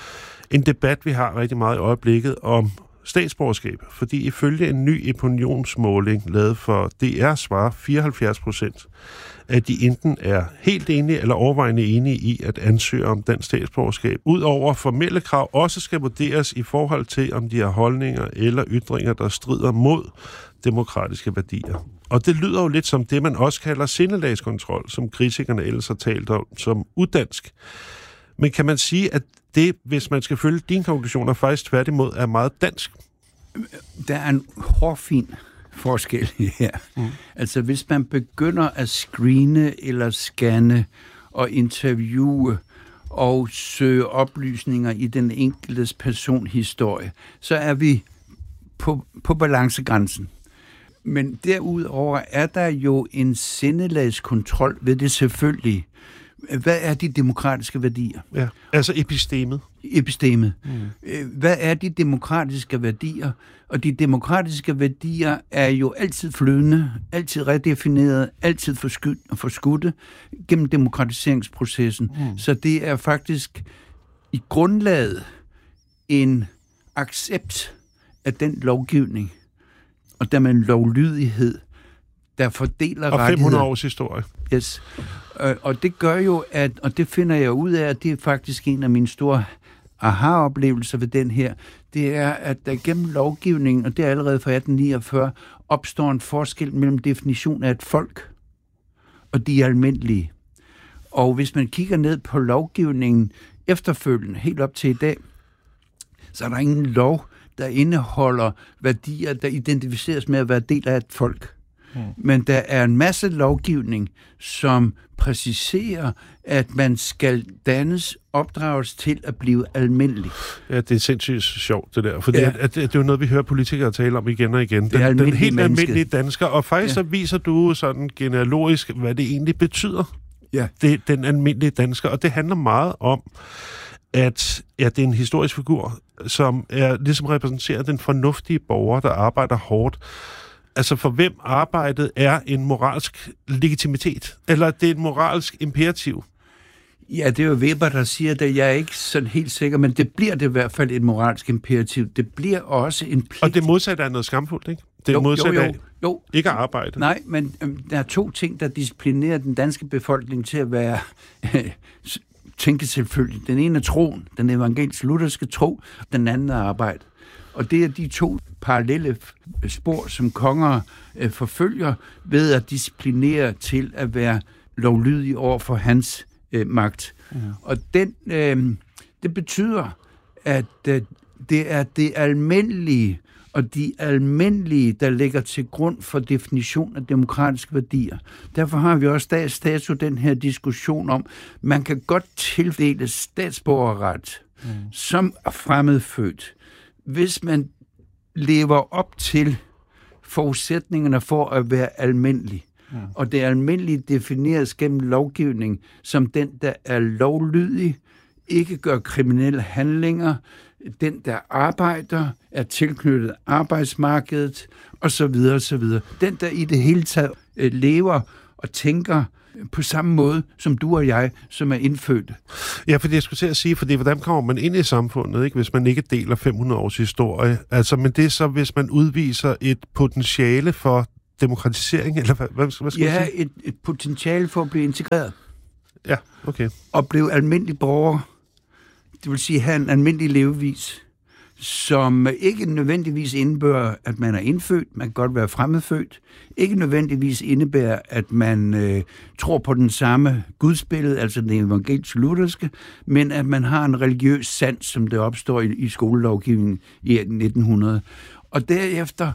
En debat, vi har rigtig meget i øjeblikket om statsborgerskab, fordi ifølge en ny opinionsmåling lavet for D R svarer fireoghalvfjerds procent, at de enten er helt enige eller overvejende enige i at ansøge om dansk statsborgerskab. Udover formelle krav også skal vurderes i forhold til, om de har holdninger eller ytringer, der strider mod demokratiske værdier. Og det lyder jo lidt som det, man også kalder sindelagskontrol, som kritikerne ellers har talt om som udansk. Men kan man sige, at det, hvis man skal følge dine konklusioner, faktisk tværtimod er meget dansk? Der er en hårfin forskel her. Mm. Altså, hvis man begynder at screene eller scanne og interviewe og søge oplysninger i den enkeltes personhistorie, så er vi på, på balancegrænsen. Men derudover er der jo en sindelagskontrol ved det selvfølgelig. Hvad er de demokratiske værdier? Ja, altså epistemet. Epistemet. Mm. Hvad er de demokratiske værdier? Og de demokratiske værdier er jo altid flydende, altid redefineret, altid forskudte gennem demokratiseringsprocessen. Mm. Så det er faktisk i grundlaget en accept af den lovgivning, og dermed en lovlydighed, der fordeler rettigheder. Og fem hundrede års historie. Yes. Og det gør jo, at, og det finder jeg ud af, at det er faktisk en af mine store aha-oplevelser ved den her, det er, at der gennem lovgivningen, og det er allerede fra atten niogfyrre, opstår en forskel mellem definition af et folk og de almindelige. Og hvis man kigger ned på lovgivningen efterfølgende, helt op til i dag, så er der ingen lov, der indeholder værdier, der identificeres med at være del af et folk. Mm. Men der er en masse lovgivning, som præciserer, at man skal dannes, opdrages til at blive almindelig. Ja, det er sindssygt sjovt, det der. For ja. det, at, det er jo noget, vi hører politikere tale om igen og igen. Den, den helt menneske. Almindelige dansker. Og faktisk ja. så viser du sådan genealogisk, hvad det egentlig betyder. Ja. Det, den almindelige dansker. Og det handler meget om, at ja, det er en historisk figur, som er ligesom repræsenterer den fornuftige borger, der arbejder hårdt. Altså for hvem arbejdet er en moralsk legitimitet? Eller det er en moralsk imperativ? Ja, det er jo Weber, der siger det. Jeg er ikke sådan helt sikker, men det bliver det i hvert fald et moralsk imperativ. Det bliver også en pligt. Og det modsatte er noget skamfuldt, ikke? Det er modsatte jo, jo, af jo. ikke at arbejde. Nej, men øhm, der er to ting, der disciplinerer den danske befolkning til at være øh, tænke selvfølgelig. Den ene er troen, den evangelisk-lutherske tro, den anden er arbejde. Og det er de to parallelle spor, som konger øh, forfølger ved at disciplinere til at være lovlydig over for hans øh, magt. Ja. Og den, øh, det betyder, at øh, det er det almindelige og de almindelige, der ligger til grund for definition af demokratiske værdier. Derfor har vi også dags dato den her diskussion om, man kan godt tildele statsborgerret mm. som fremmedfødt, hvis man lever op til forudsætningerne for at være almindelig. Ja. Og det almindelige defineres gennem lovgivning som den, der er lovlydig, ikke gør kriminelle handlinger, den, der arbejder, er tilknyttet arbejdsmarkedet, osv. osv. Den, der i det hele taget øh, lever og tænker på samme måde som du og jeg, som er indfødte. Ja, fordi jeg skulle til at sige, fordi hvordan kommer man ind i samfundet, ikke, hvis man ikke deler fem hundrede års historie? Altså, men det er så, hvis man udviser et potentiale for demokratisering, eller hvad, hvad skal man sige? Ja, et, et potentiale for at blive integreret. Ja, okay. Og blive almindelig borger. Det vil sige, have en almindelig levevis, som ikke nødvendigvis indebærer, at man er indfødt, man kan godt være fremmedfødt, ikke nødvendigvis indebærer, at man øh, tror på den samme gudsbillede, altså det evangelisk-lutherske, men at man har en religiøs sans, som det opstår i, i skolelovgivningen i nitten hundrede. Og derefter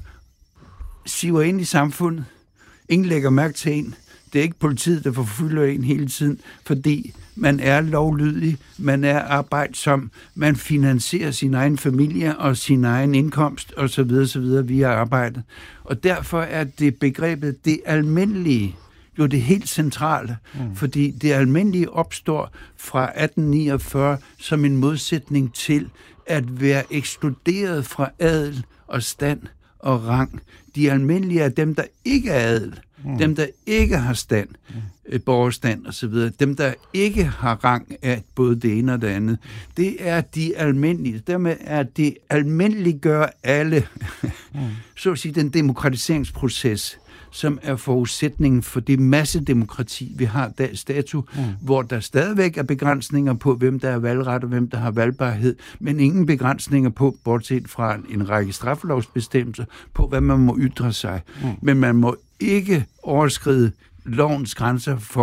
siver ind i samfundet. Ingen lægger mærke til en. Det er ikke politiet, der forfølger en hele tiden, fordi man er lovlydig, man er arbejdsom, man finansierer sin egen familie og sin egen indkomst osv. osv. via arbejdet. Og derfor er det begrebet det almindelige jo det helt centrale, mm. fordi det almindelige opstår fra atten niogfyrre som en modsætning til at være ekskluderet fra adel og stand og rang. De almindelige er dem, der ikke er adel, mm. dem, der ikke har stand, mm. borgerstand osv., dem, der ikke har rang af både det ene og det andet. Det er de almindelige. Dermed er det almindeliggør alle, mm. så at sige, den demokratiseringsproces, som er forudsætningen for det massedemokrati, vi har dags dato, mm. hvor der stadigvæk er begrænsninger på, hvem der er valgret og hvem der har valgbarhed, men ingen begrænsninger på, bortset fra en række straffelovsbestemmelser, på hvad man må ytre sig. Mm. Men man må ikke overskride lovens grænser for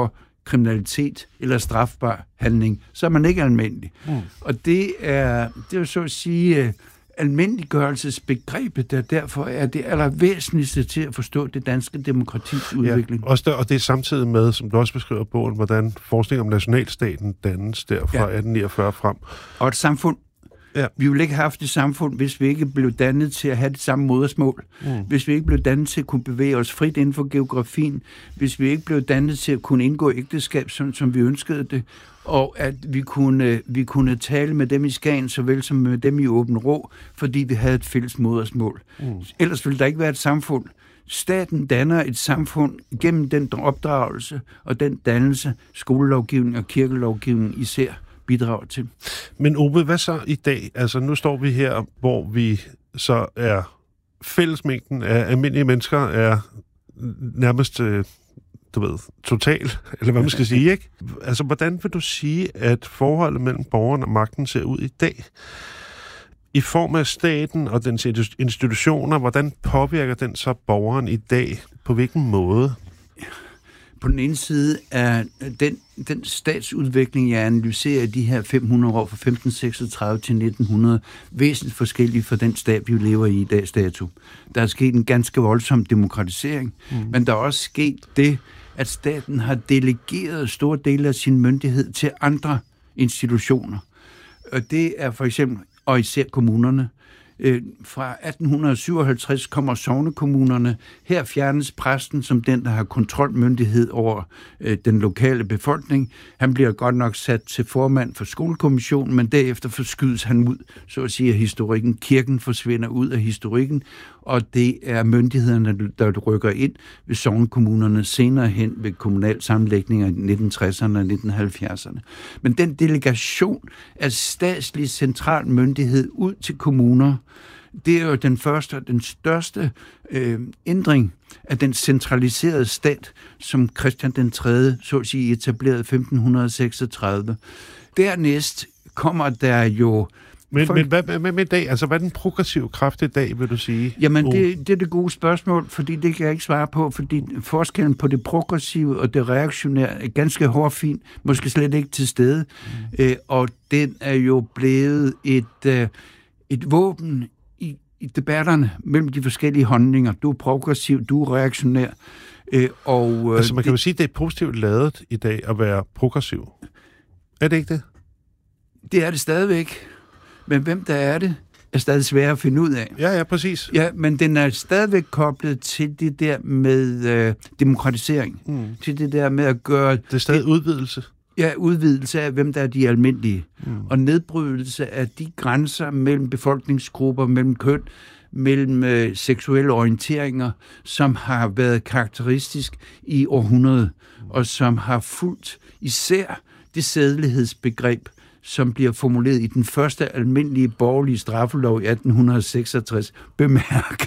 kriminalitet eller strafbar handling, så er man ikke almindelig. Mm. Og det er, det er jo så at sige almindeliggørelsesbegrebet, der derfor er det allervæsentligste til at forstå det danske demokratis udvikling. Ja, også der, og det er samtidig med, som du også beskriver bogen, hvordan forskning om nationalstaten dannes der fra ja. atten niogfyrre frem. Og et samfund, ja. Vi ville ikke have haft et samfund, hvis vi ikke blev dannet til at have det samme modersmål. Mm. Hvis vi ikke blev dannet til at kunne bevæge os frit inden for geografien. Hvis vi ikke blev dannet til at kunne indgå ægteskab, som, som vi ønskede det. Og at vi kunne, vi kunne tale med dem i Skagen, såvel som med dem i Åben Rå, fordi vi havde et fælles modersmål. Mm. Ellers ville der ikke være et samfund. Staten danner et samfund gennem den opdragelse og den dannelse, skolelovgivning og kirkelovgivning især bidrager til. Men Ove, hvad så i dag? Altså nu står vi her, hvor vi så er fællesmængden af almindelige mennesker er nærmest, du ved, total, eller hvad man skal sige, ikke? Altså hvordan vil du sige, at forholdet mellem borgeren og magten ser ud i dag? I form af staten og dens institutioner, hvordan påvirker den så borgeren i dag? På hvilken måde? På den ene side er den, den statsudvikling, jeg analyserer de her fem hundrede år fra femten seksogtredive til nitten hundrede, væsentligt forskellig fra den stat, vi lever i i dags dato. Der er sket en ganske voldsom demokratisering, mm. men der er også sket det, at staten har delegeret store dele af sin myndighed til andre institutioner. Og det er for eksempel, og især kommunerne. Fra atten syvoghalvtreds kommer sognekommunerne. Her fjernes præsten som den, der har kontrolmyndighed over øh, den lokale befolkning. Han bliver godt nok sat til formand for skolekommissionen, men derefter forskydes han ud, så at sige, af historikken. Kirken forsvinder ud af historikken, og det er myndighederne, der rykker ind ved sognekommunerne senere hen ved kommunalsammenlægninger i nitten tresserne og nitten halvfjerdserne. Men den delegation af statslig central myndighed ud til kommuner, det er jo den første og den største øh, ændring af den centraliserede stat, som Christian den tredje, så at sige, etablerede femten seksogtredive. Dernæst kommer der jo... Men, for... men hvad med i dag? Altså, hvad er den progressive kraft i dag, vil du sige? Jamen, det, det er det gode spørgsmål, fordi det kan jeg ikke svare på, fordi forskellen på det progressive og det reaktionære er ganske hårfin, måske slet ikke til stede, mm. øh, og den er jo blevet et, øh, et våben i, i debatterne mellem de forskellige holdninger. Du er progressiv, du er reaktionær. Øh, og, øh, altså, man kan det... jo sige, at det er positivt ladet i dag at være progressiv. Er det ikke det? Det er det stadigvæk. Men hvem der er det, er stadig svært at finde ud af. Ja, ja, præcis. Ja, men den er stadigvæk koblet til det der med øh, demokratisering. Mm. Til det der med at gøre... Det er stadig det, udvidelse. Ja, udvidelse af, hvem der er de almindelige. Mm. Og nedbrydelse af de grænser mellem befolkningsgrupper, mellem køn, mellem øh, seksuelle orienteringer, som har været karakteristisk i århundrede, mm. og som har fulgt især det sædelighedsbegreb, som bliver formuleret i den første almindelige borgerlige straffelov i atten seksogtres. Bemærk,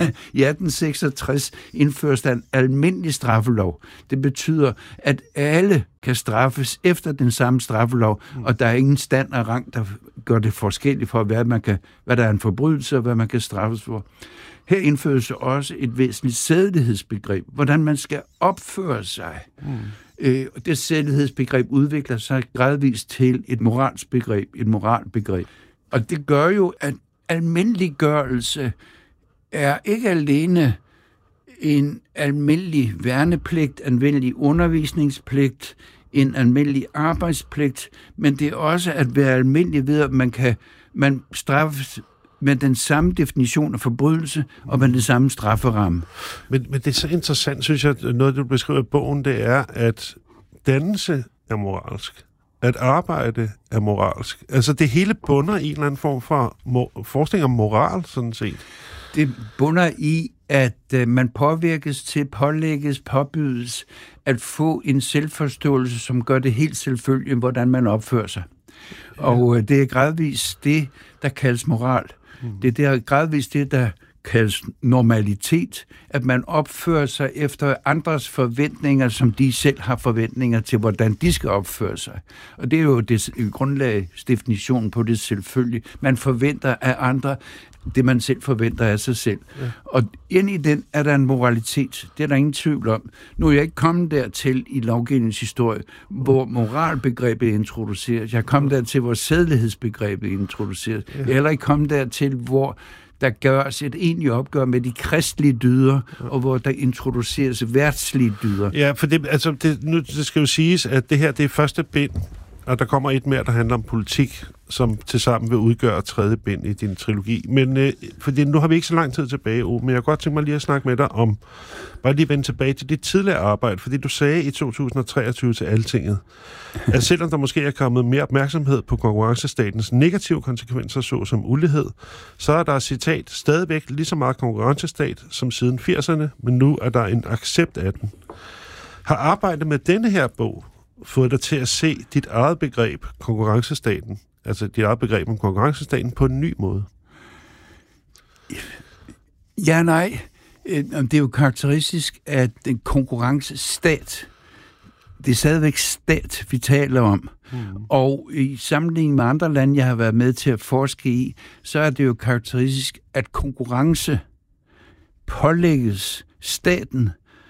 i atten seksogtres indføres der en almindelig straffelov. Det betyder, at alle kan straffes efter den samme straffelov, mm. og der er ingen stand og rang, der gør det forskelligt for, hvad, man kan, hvad der er en forbrydelse, og hvad man kan straffes for. Her indføres også et væsentligt sædelighedsbegreb, hvordan man skal opføre sig. Mm. Øh, det sædelighedsbegreb udvikler sig gradvist til et moralsbegreb, et moralbegreb. Og det gør jo, at almindeliggørelse er ikke alene en almindelig værnepligt, almindelig undervisningspligt, en almindelig arbejdspligt, men det er også at være almindelig ved, at man kan man straffes med den samme definition af forbrydelse og med den samme strafferamme. Men, men det er så interessant, synes jeg, noget du beskriver i bogen, det er, at dannelse er moralsk. At arbejde er moralsk. Altså det hele bunder i en eller anden form for mo- forskning om moral, sådan set. Det bunder i, at øh, man påvirkes til, pålægges, påbydes at få en selvforståelse, som gør det helt selvfølgeligt, hvordan man opfører sig. Ja. Og øh, det er gradvist det, der kaldes moral. Mm. Det er der gradvist det, der kaldes normalitet, at man opfører sig efter andres forventninger, som de selv har forventninger til, hvordan de skal opføre sig. Og det er jo det grundlagsdefinitionen på det selvfølgelig. Man forventer af andre det, man selv forventer af sig selv. Ja. Og ind i den er der en moralitet. Det er der ingen tvivl om. Nu er jeg ikke kommet dertil i lovgivningshistorie, hvor moralbegrebet introduceres. Jeg er kommet dertil, hvor sædelighedsbegrebet introduceres. Ja. Jeg er heller ikke kommet dertil, hvor der gøres et egentligt opgør med de kristelige dyder, og hvor der introduceres værtslige dyder. Ja, for det, altså, det, nu det skal jo siges, at det her det er første bind, og der kommer et mere, der handler om politik, som tilsammen vil udgøre tredje bind i din trilogi. Men øh, fordi nu har vi ikke så lang tid tilbage, O, men jeg kunne godt tænke mig lige at snakke med dig om, bare lige vende tilbage til dit tidligere arbejde, fordi du sagde i to tusind og treogtyve til Altinget, at selvom der måske er kommet mere opmærksomhed på konkurrencestatens negative konsekvenser, såsom ulighed, så er der, citat, stadigvæk lige så meget konkurrencestat som siden firserne, men nu er der en accept af den. Har arbejdet med denne her bog fået dig til at se dit eget begreb, konkurrencestaten, altså dit eget begreb om konkurrencestaten, på en ny måde? Ja, nej. Det er jo karakteristisk, at den konkurrencestat, det er stadigvæk stat, vi taler om. Mm. Og i sammenligning med andre lande, jeg har været med til at forske i, så er det jo karakteristisk, at konkurrence pålægges staten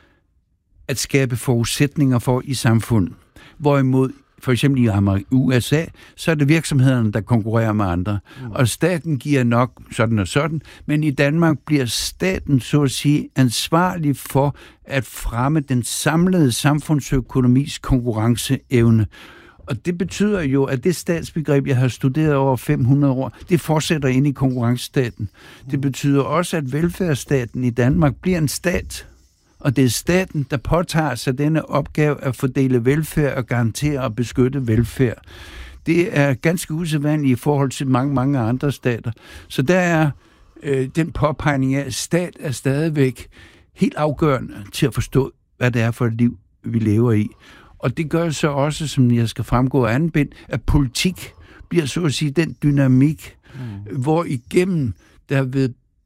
at skabe forudsætninger for i samfundet. Hvorimod for eksempel i U S A, så er det virksomhederne, der konkurrerer med andre. Mm. Og staten giver nok sådan og sådan, men i Danmark bliver staten, så at sige, ansvarlig for at fremme den samlede samfundsøkonomis konkurrenceevne. Og det betyder jo, at det statsbegreb, jeg har studeret over fem hundrede år, det fortsætter ind i konkurrencestaten. Det betyder også, at velfærdsstaten i Danmark bliver en stat, og det er staten, der påtager sig denne opgave at fordele velfærd og garantere og beskytte velfærd. Det er ganske usædvanligt i forhold til mange, mange andre stater. Så der er øh, den påpegning af, at stat er stadigvæk helt afgørende til at forstå, hvad det er for et liv, vi lever i. Og det gør så også, som jeg skal fremgå af anden bind, at politik bliver så at sige den dynamik, mm. hvor igennem der ved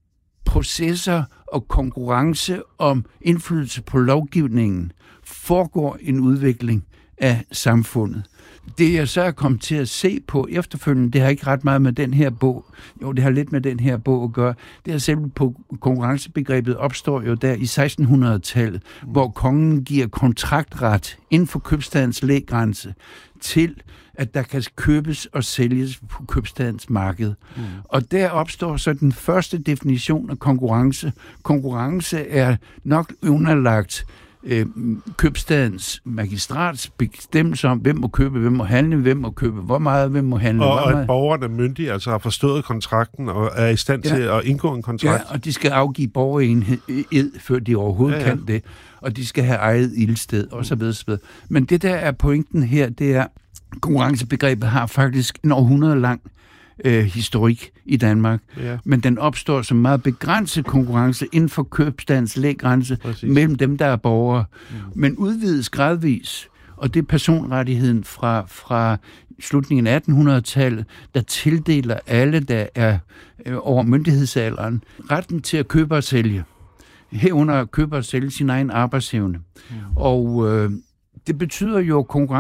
processer og konkurrence om indflydelse på lovgivningen foregår en udvikling af samfundet. Det jeg så er kommet til at se på efterfølgende, det har ikke ret meget med den her bog, jo det har lidt med den her bog at gøre, det er selv på konkurrencebegrebet opstår jo der i sekstenhundredetallet, mm. hvor kongen giver kontraktret inden for købstadens læggrænse til at der kan købes og sælges på købstadens marked. Mm. Og der opstår så den første definition af konkurrence. Konkurrence er nok underlagt øh, købstadens magistrats bestemmelse om, hvem må købe, hvem må handle, hvem må købe, hvor meget, hvem må handle. Og, hvor meget. Og at borgerne myndige altså har forstået kontrakten og er i stand ja. til at indgå en kontrakt. Ja, og de skal afgive borgerenhed, før de overhovedet ja, ja. kan det. Og de skal have eget ildsted, og så videre, så videre. Men det der er pointen her, det er, konkurrencebegrebet har faktisk en århundrede lang øh, historik i Danmark, ja. men den opstår som meget begrænset konkurrence inden for købstadens læggrænse mellem dem, der er borgere, mm. men udvides gradvis, og det er personrettigheden fra, fra slutningen af attenhundredetallet, der tildeler alle, der er øh, over myndighedsalderen, retten til at købe og sælge. Herunder at købe og sælge sin egen arbejdsevne. Mm. Og øh, det betyder jo, at konkurrence